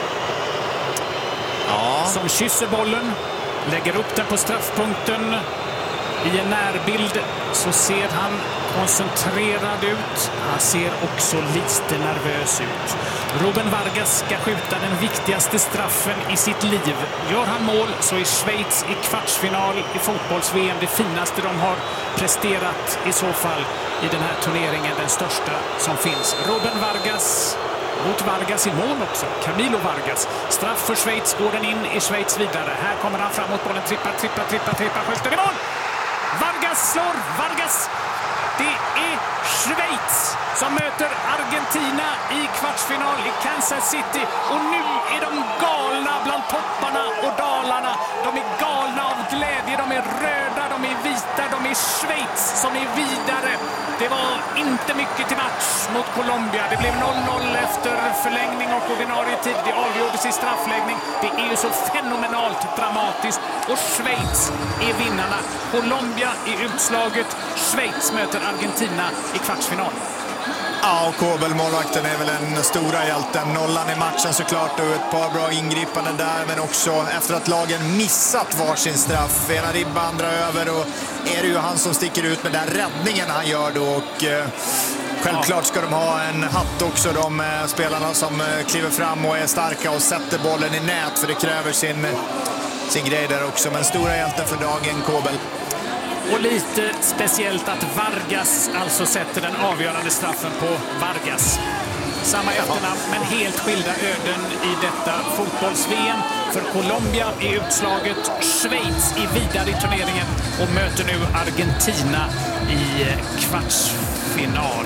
Ja. Som kysser bollen, lägger upp den på straffpunkten. I en närbild så ser han koncentrerad ut. Han ser också lite nervös ut. Ruben Vargas ska skjuta den viktigaste straffen i sitt liv. Gör han mål så är Schweiz i kvartsfinal i fotbolls-V M det finaste de har presterat i så fall i den här turneringen, den största som finns. Ruben Vargas mot Vargas i mål också. Camilo Vargas. Straff för Schweiz, går den in i Schweiz vidare. Här kommer han fram mot bollen, trippar, trippar, trippar, trippar, skjuter i mål! Vargas slår, Vargas! Det är Schweiz som möter Argentina i kvartsfinal i Kansas City. Och nu är de galna bland topparna och dalarna. De är galna av glädje, de är röda, de är vita, de är Schweiz som är vidare. Det var inte mycket till match mot Colombia. Det blev noll noll efter förlängning och ordinarie tid. Det avgjordes i straffläggning. Det är ju så fenomenalt dramatiskt. Och Schweiz är vinnarna. Colombia i utslaget. Schweiz möter Argentina i kvartsfinal. Ja, och Kobel, målvakten, är väl den stora hjälten. Nollan i matchen såklart och ett par bra ingripanden där, men också efter att lagen missat varsin straff. Ena ribba, andra över, och är det ju han som sticker ut med den räddningen han gör då. Och eh, självklart ska de ha en hatt också, de eh, spelarna som eh, kliver fram och är starka och sätter bollen i nät, för det kräver sin, sin grej där också. Men stora hjälten för dagen, Kobel. Och lite speciellt att Vargas alltså sätter den avgörande straffen på Vargas. Samma efternamn, men helt skilda öden i detta fotbolls-V M. För Colombia är utslaget, Schweiz är vidare i turneringen och möter nu Argentina i kvartsfinal.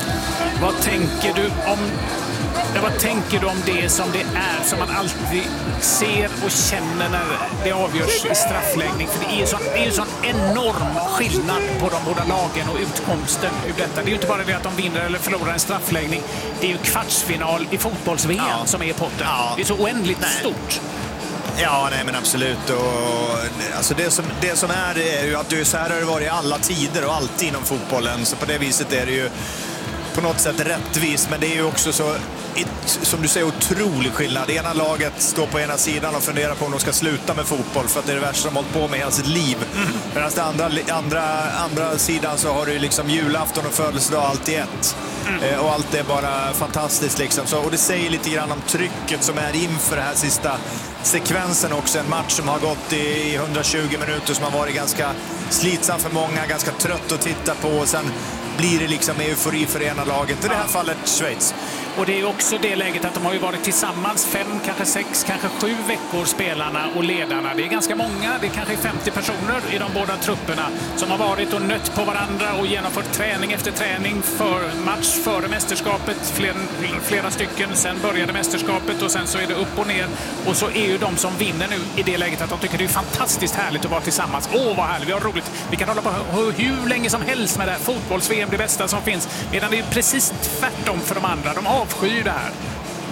Vad tänker du om Vad tänker du om det som det är, som man alltid ser och känner när det avgörs i straffläggning? För det är ju sån, det är ju sån enorm skillnad på de båda lagen och utkomsten ur detta. Det är ju inte bara det att de vinner eller förlorar en straffläggning. Det är ju kvartsfinal i fotbolls-V M ja. som är i potten. Ja. Det är så oändligt nej. stort. Ja, nej men absolut. Och, alltså det, som, det som är, det är ju att du, så här har det varit i alla tider och alltid inom fotbollen. Så på det viset är det ju på något sätt rättvist, men det är ju också så, ett, som du säger, otrolig skillnad. Det ena laget står på ena sidan och funderar på om de ska sluta med fotboll, för att det är det värsta de har hållit på med hela sitt liv. Mm. Medan det andra, andra, andra sidan så har du liksom julafton och födelsedag allt i ett. Mm. Eh, och allt är bara fantastiskt liksom. Så, och det säger lite grann om trycket som är inför den här sista sekvensen också. En match som har gått i hundratjugo minuter, som har varit ganska slitsam för många, ganska trött att titta på, och sen blir det liksom eufori för ena laget. I det här fallet Schweiz. Och det är också det läget att de har ju varit tillsammans fem, kanske sex, kanske sju veckor, spelarna och ledarna. Det är ganska många, det är kanske femtio personer i de båda trupperna som har varit och nött på varandra och genomfört träning efter träning för match före mästerskapet, flera, flera stycken. Sen började mästerskapet och sen så är det upp och ner. Och så är ju de som vinner nu i det läget att de tycker det är fantastiskt härligt att vara tillsammans. Åh, vad härligt, vi har roligt. Vi kan hålla på hur länge som helst med det här fotbolls-V M, det bästa som finns. Medan det är precis tvärtom för de andra. De avskyr det här.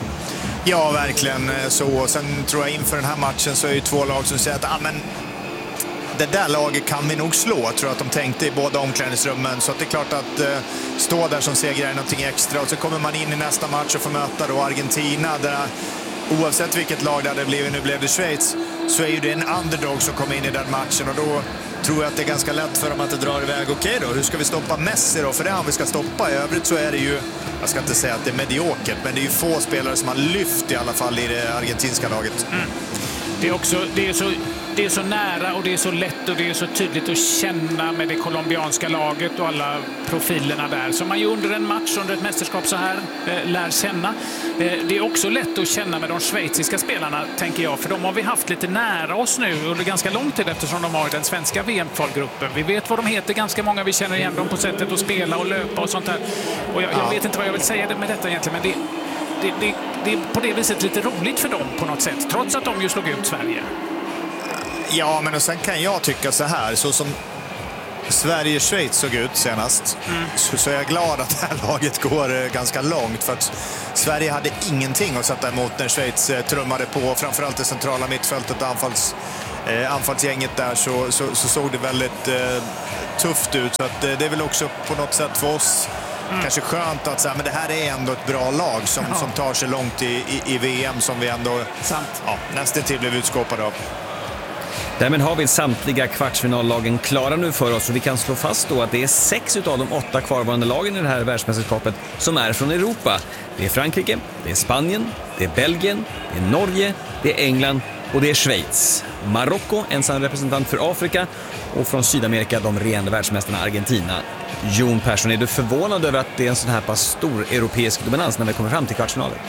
Ja, verkligen så. Sen tror jag inför den här matchen så är det två lag som säger att ah, men det där laget kan vi nog slå. Jag tror att de tänkte i båda omklädningsrummen. Så att det är klart att uh, stå där som segrare är någonting extra. Och så kommer man in i nästa match och får möta då Argentina, där oavsett vilket lag det hade blivit, nu blev det Schweiz, så är ju det en underdog som kommer in i den matchen. Och då tror jag att det är ganska lätt för dem att det drar iväg. Okej då, hur ska vi stoppa Messi då? För det är han vi ska stoppa. I övrigt så är det ju, jag ska inte säga att det är mediokert, men det är ju få spelare som har lyft i alla fall i det argentinska laget. Mm. Det är också, det är så, det är så nära och det är så lätt och det är så tydligt att känna med det colombianska laget och alla profilerna där som man ju under en match, under ett mästerskap så här eh, lär känna. Eh, det är också lätt att känna med de schweiziska spelarna, tänker jag, för de har vi haft lite nära oss nu under ganska lång tid, eftersom de har den svenska V M-kvalgruppen. Vi vet vad de heter, ganska många, vi känner igen dem på sättet att spela och löpa och sånt där. Och jag, jag vet inte vad jag vill säga med detta egentligen, men det Det, det, det är på det viset lite roligt för dem på något sätt, trots att de ju slog ut Sverige. Ja, men och sen kan jag tycka så här, så som Sverige-Schweiz såg ut senast, mm. så, så är jag glad att det här laget går eh, ganska långt, för att Sverige hade ingenting att sätta emot när Schweiz eh, trummade på, framförallt det centrala mittfältet, anfalls, eh, anfallsgänget där, så, så, så såg det väldigt eh, tufft ut, så att, eh, det är väl också på något sätt för oss mm. kanske skönt att säga, men det här är ändå ett bra lag som, ja. som tar sig långt i, i, i V M, som vi ändå ja, nästan till blev utskåpade av. Därmed har vi samtliga kvartsfinallagen klara nu för oss, och vi kan slå fast då att det är sex utav de åtta kvarvarande lagen i det här världsmästerskapet som är från Europa. Det är Frankrike, det är Spanien, det är Belgien, det är Norge, det är England och det är Schweiz. Marocko, ensam representant för Afrika, och från Sydamerika de regerande världsmästarna Argentina. Jon Persson, är du förvånad över att det är en sån här pass stor europeisk dominans när vi kommer fram till kvartsfinaler?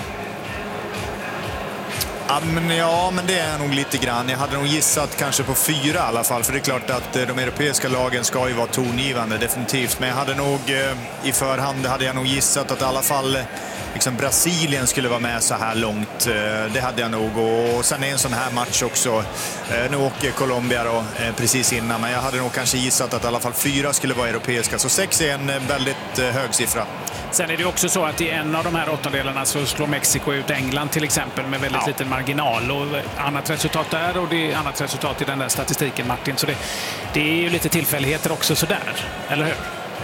Ja men, ja, men det är nog lite grann. Jag hade nog gissat kanske på fyra i alla fall. För det är klart att de europeiska lagen ska ju vara tongivande, definitivt. Men jag hade nog i förhand hade jag nog gissat att i alla fall liksom Brasilien skulle vara med så här långt. Det hade jag nog. Och sen är en sån här match också. Nu åker Colombia då precis innan. Men jag hade nog kanske gissat att i alla fall fyra skulle vara europeiska. Så sex är en väldigt hög siffra. Sen är det också så att i en av de här åttondelarna så slår Mexiko ut England till exempel med väldigt ja. liten marginal. Och annat resultat där, och det är annat resultat i den där statistiken, Martin. Så det, det är ju lite tillfälligheter också sådär, eller hur?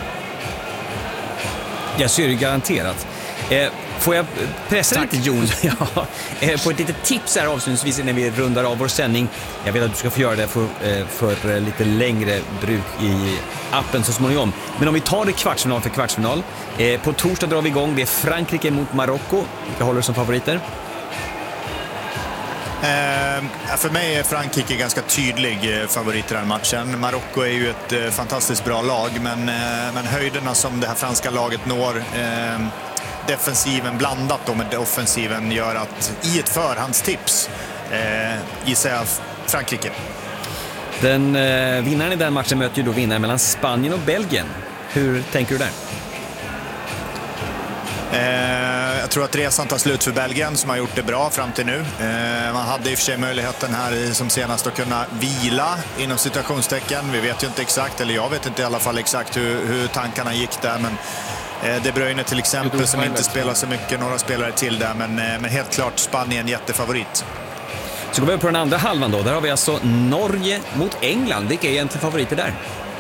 Jag ser det garanterat. Eh, får jag pressa Tack. lite, Jon? ja, eh, på ett litet tips här avslutningsvis när vi rundar av vår sändning. Jag vet att du ska få göra det för, eh, för lite längre bruk i appen så småningom. Men om vi tar det kvartsfinal för kvartsfinal. Eh, på torsdag drar vi igång. Det är Frankrike mot Marocko. Vilka håller du som favoriter? Eh, för mig är Frankrike ganska tydlig eh, favorit i den matchen. Marocko är ju ett eh, fantastiskt bra lag, men, eh, men höjderna som det här franska laget når, eh, defensiven blandat då med offensiven, gör att i ett förhandstips eh, gissar jag Frankrike. Den eh, vinnaren i den matchen möter ju då vinnaren mellan Spanien och Belgien. Hur tänker du där? Eh, jag tror att resan tar slut för Belgien, som har gjort det bra fram till nu. Eh, man hade i och för sig möjligheten här som senast att kunna vila inom situationstecken. Vi vet ju inte exakt, eller jag vet inte i alla fall exakt hur, hur tankarna gick där, men eh, De Bruyne till exempel som inte spelar så mycket, några spelare till där, men, eh, men helt klart Spanien jättefavorit. Så går vi på den andra halvan då. Där har vi alltså Norge mot England. Vilka är egentligen favoriter där?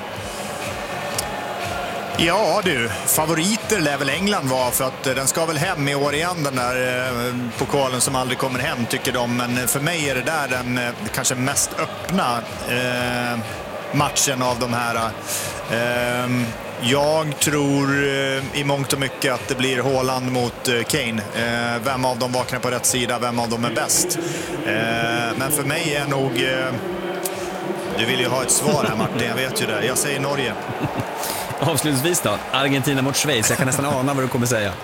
Ja du, favoriter lär väl England vara, för att den ska väl hem i år igen, den där eh, pokalen som aldrig kommer hem, tycker de. Men för mig är det där den eh, kanske mest öppna eh, matchen av de här. Eh, jag tror eh, i mångt och mycket att det blir Haaland mot eh, Kane. Eh, vem av dem vaknar på rätt sida, vem av dem är bäst? Eh, men för mig är nog... Eh, du vill ju ha ett svar här, Martin, jag vet ju det. Jag säger Norge. Avslutningsvis då, Argentina mot Schweiz. Jag kan nästan ana vad du kommer säga.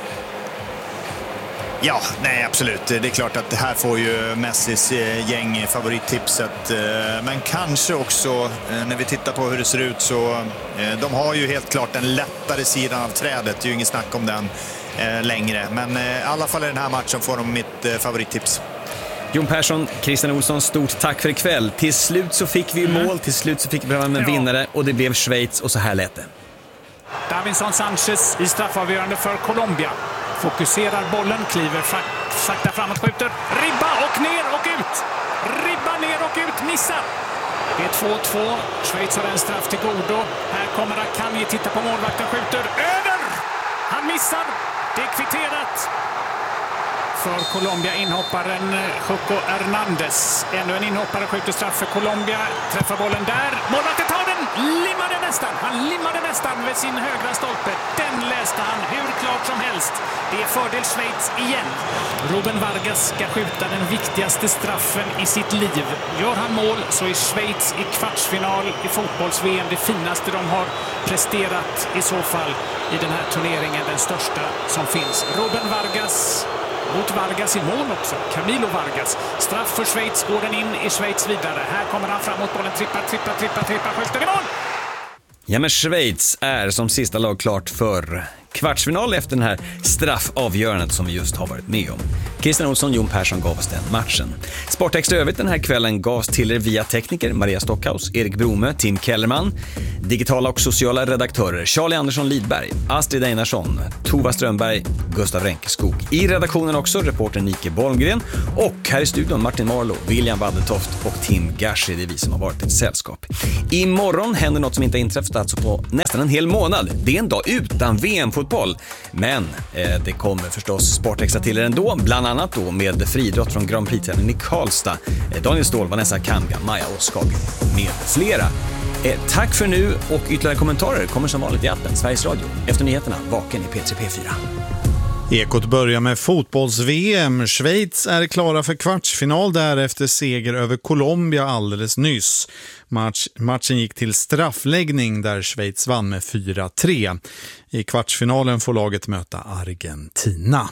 Ja, nej absolut. Det är klart att det här får ju Messis gäng favorittipset. Men kanske också, när vi tittar på hur det ser ut, så de har ju helt klart den lättare sidan av trädet. Det är ju inget snack om den längre. Men i alla fall i den här matchen får de mitt favorittips. Jon Persson, Christian Olsson, stort tack för ikväll. Till slut så fick vi mål, till slut så fick vi fram en vinnare, och det blev Schweiz, och så här lät det. Davinson Sanchez i straffavgörande för Colombia. Fokuserar bollen, kliver sakta framåt, skjuter. Ribba och ner och ut. Ribba ner och ut, missar. Det är två två. Schweiz har en straff till godo. Här kommer Akanji, titta på målvakten, skjuter. Över! Han missar. Det är kvitterat. För Colombia, inhopparen Juco Hernandez. Ännu en inhoppare skjuter straff för Colombia. Träffar bollen där. Målvakten tar den. Limmade nästan. Han limmade nästan vid sin högra stolpe. Den läste han hur klart som helst. Det är fördel Schweiz igen. Ruben Vargas ska skjuta den viktigaste straffen i sitt liv. Gör han mål så är Schweiz i kvartsfinal i fotbolls-V M det finaste de har presterat i så fall i den här turneringen. Den största som finns. Ruben Vargas... mot Vargas i mål också. Camilo Vargas. Straff för Schweiz, går den in i Schweiz vidare. Här kommer han fram mot bollen. Trippar, trippar, trippar, trippar. Skjuter i mål! Ja, men Schweiz är som sista lag klart för kvartsfinal efter den här straffavgörandet som vi just har varit med om. Christian Olsson, Jon Persson gav oss den matchen. Sportextra övrigt den här kvällen gavs till er via tekniker Maria Stockhaus, Erik Brome, Tim Kellerman, digitala och sociala redaktörer Charlie Andersson Lidberg, Astrid Einarsson, Tova Strömberg, Gustav Ränkeskog. I redaktionen också reporter Nike Bolmgren och här i studion Martin Marlow, William Waddertoft och Tim Gashi. Det är vi som har varit ett sällskap. Imorgon händer något som inte har inträffat alltså på nästan en hel månad. Det är en dag utan V M-fotboll. Men eh, det kommer förstås Sportextra till er ändå, bland annat då med friidrott från Grand Prix-tävlingen i Karlstad. Eh, Daniel Ståhl, Vanessa Kanga, Maja Åskag med flera. Eh, tack för nu och ytterligare kommentarer kommer som vanligt i appen Sveriges Radio. Efter nyheterna, vaken i P tre P fyra. Ekot börjar med fotbolls-V M. Schweiz är klara för kvartsfinal därefter seger över Colombia alldeles nyss. Match, matchen gick till straffläggning där Schweiz vann med fyra tre. I kvartsfinalen får laget möta Argentina.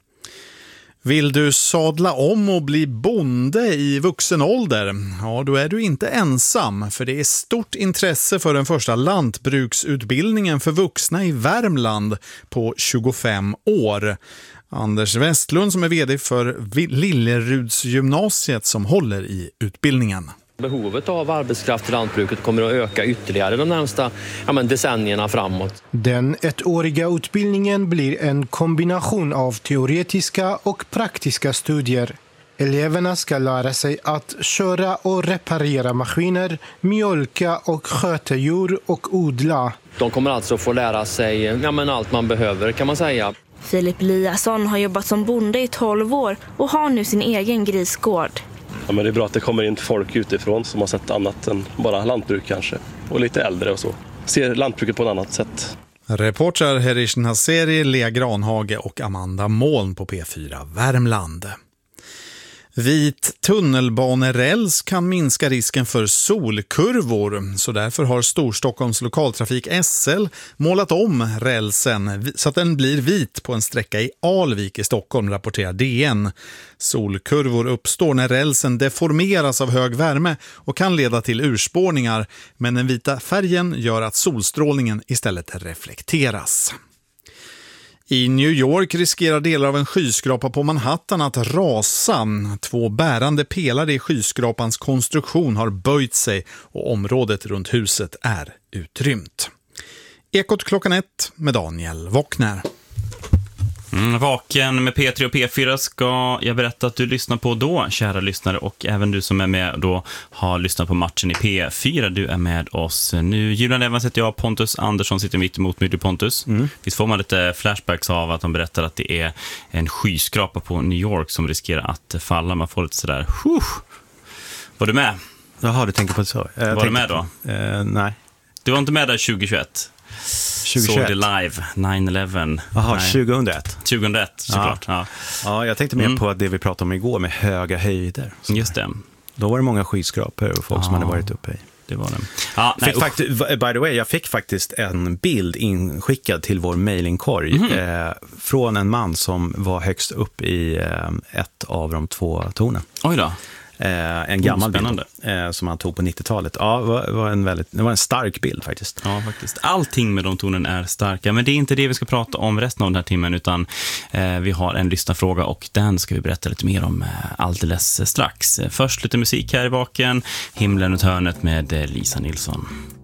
Vill du sadla om och bli bonde i vuxen ålder? Ja, då är du inte ensam, för det är stort intresse för den första lantbruksutbildningen för vuxna i Värmland på tjugofem år. Anders Westlund som är vd för Lillerudsgymnasiet som håller i utbildningen. Behovet av arbetskraft i lantbruket kommer att öka ytterligare de närmsta ja, men decennierna framåt. Den ettåriga utbildningen blir en kombination av teoretiska och praktiska studier. Eleverna ska lära sig att köra och reparera maskiner, mjölka och sköta djur och odla. De kommer alltså få lära sig ja, men allt man behöver kan man säga. Filip Liasson har jobbat som bonde i tolv år och har nu sin egen grisgård. Ja, men det är bra att det kommer in folk utifrån som har sett annat än bara lantbruk kanske. Och lite äldre och så. Ser lantbruket på ett annat sätt. Reporter Herish Nasseri, Lea Granhage och Amanda Moln på P fyra Värmland. Vit tunnelbaneräls kan minska risken för solkurvor, så därför har Storstockholms lokaltrafik S L målat om rälsen så att den blir vit på en sträcka i Alvik i Stockholm, rapporterar D N. Solkurvor uppstår när rälsen deformeras av hög värme och kan leda till urspårningar, men den vita färgen gör att solstrålningen istället reflekteras. I New York riskerar delar av en skyskrapa på Manhattan att rasa. Två bärande pelare i skyskrapans konstruktion har böjt sig och området runt huset är utrymt. Ekot klockan ett med Daniel Wockner. Mm, vaken med P tre och P fyra ska jag berätta att du lyssnar på då, kära lyssnare, och även du som är med då har lyssnat på matchen i P fyra. Du är med oss nu. Julian Evans heter jag, Pontus Andersson sitter mitt emot mig, Pontus. Mm. Visst får man lite flashbacks av att de berättar att det är en skyskrapa på New York som riskerar att falla. Man får lite sådär, huh. Var du med? Jaha, du tänker på det så. Jag var du med då? Uh, nej. Du var inte med där tjugohundratjugoett? Såg det live, nine eleven. Jaha, tjugohundraett. tjugohundraett, såklart. Ja, ja. ja jag tänkte mer mm. på det vi pratade om igår med höga höjder. Just det. Då var det många skyskrapor och folk ja. som hade varit uppe i. Det var det. Ja, nej, fakt- by the way, jag fick faktiskt en bild inskickad till vår mailingkorg mm-hmm. eh, från en man som var högst upp i eh, ett av de två tornen. Oj då. Eh, en gammal bild eh, som han tog på nittiotalet. Ja, var, var en väldigt, det var en stark bild faktiskt. Ja, faktiskt. Allting med de tonen är starka, men det är inte det vi ska prata om resten av den här timmen, utan eh, vi har en lyssnarfråga och den ska vi berätta lite mer om eh, alldeles strax. Först lite musik här i baken, Himlen och hörnet med eh, Lisa Nilsson.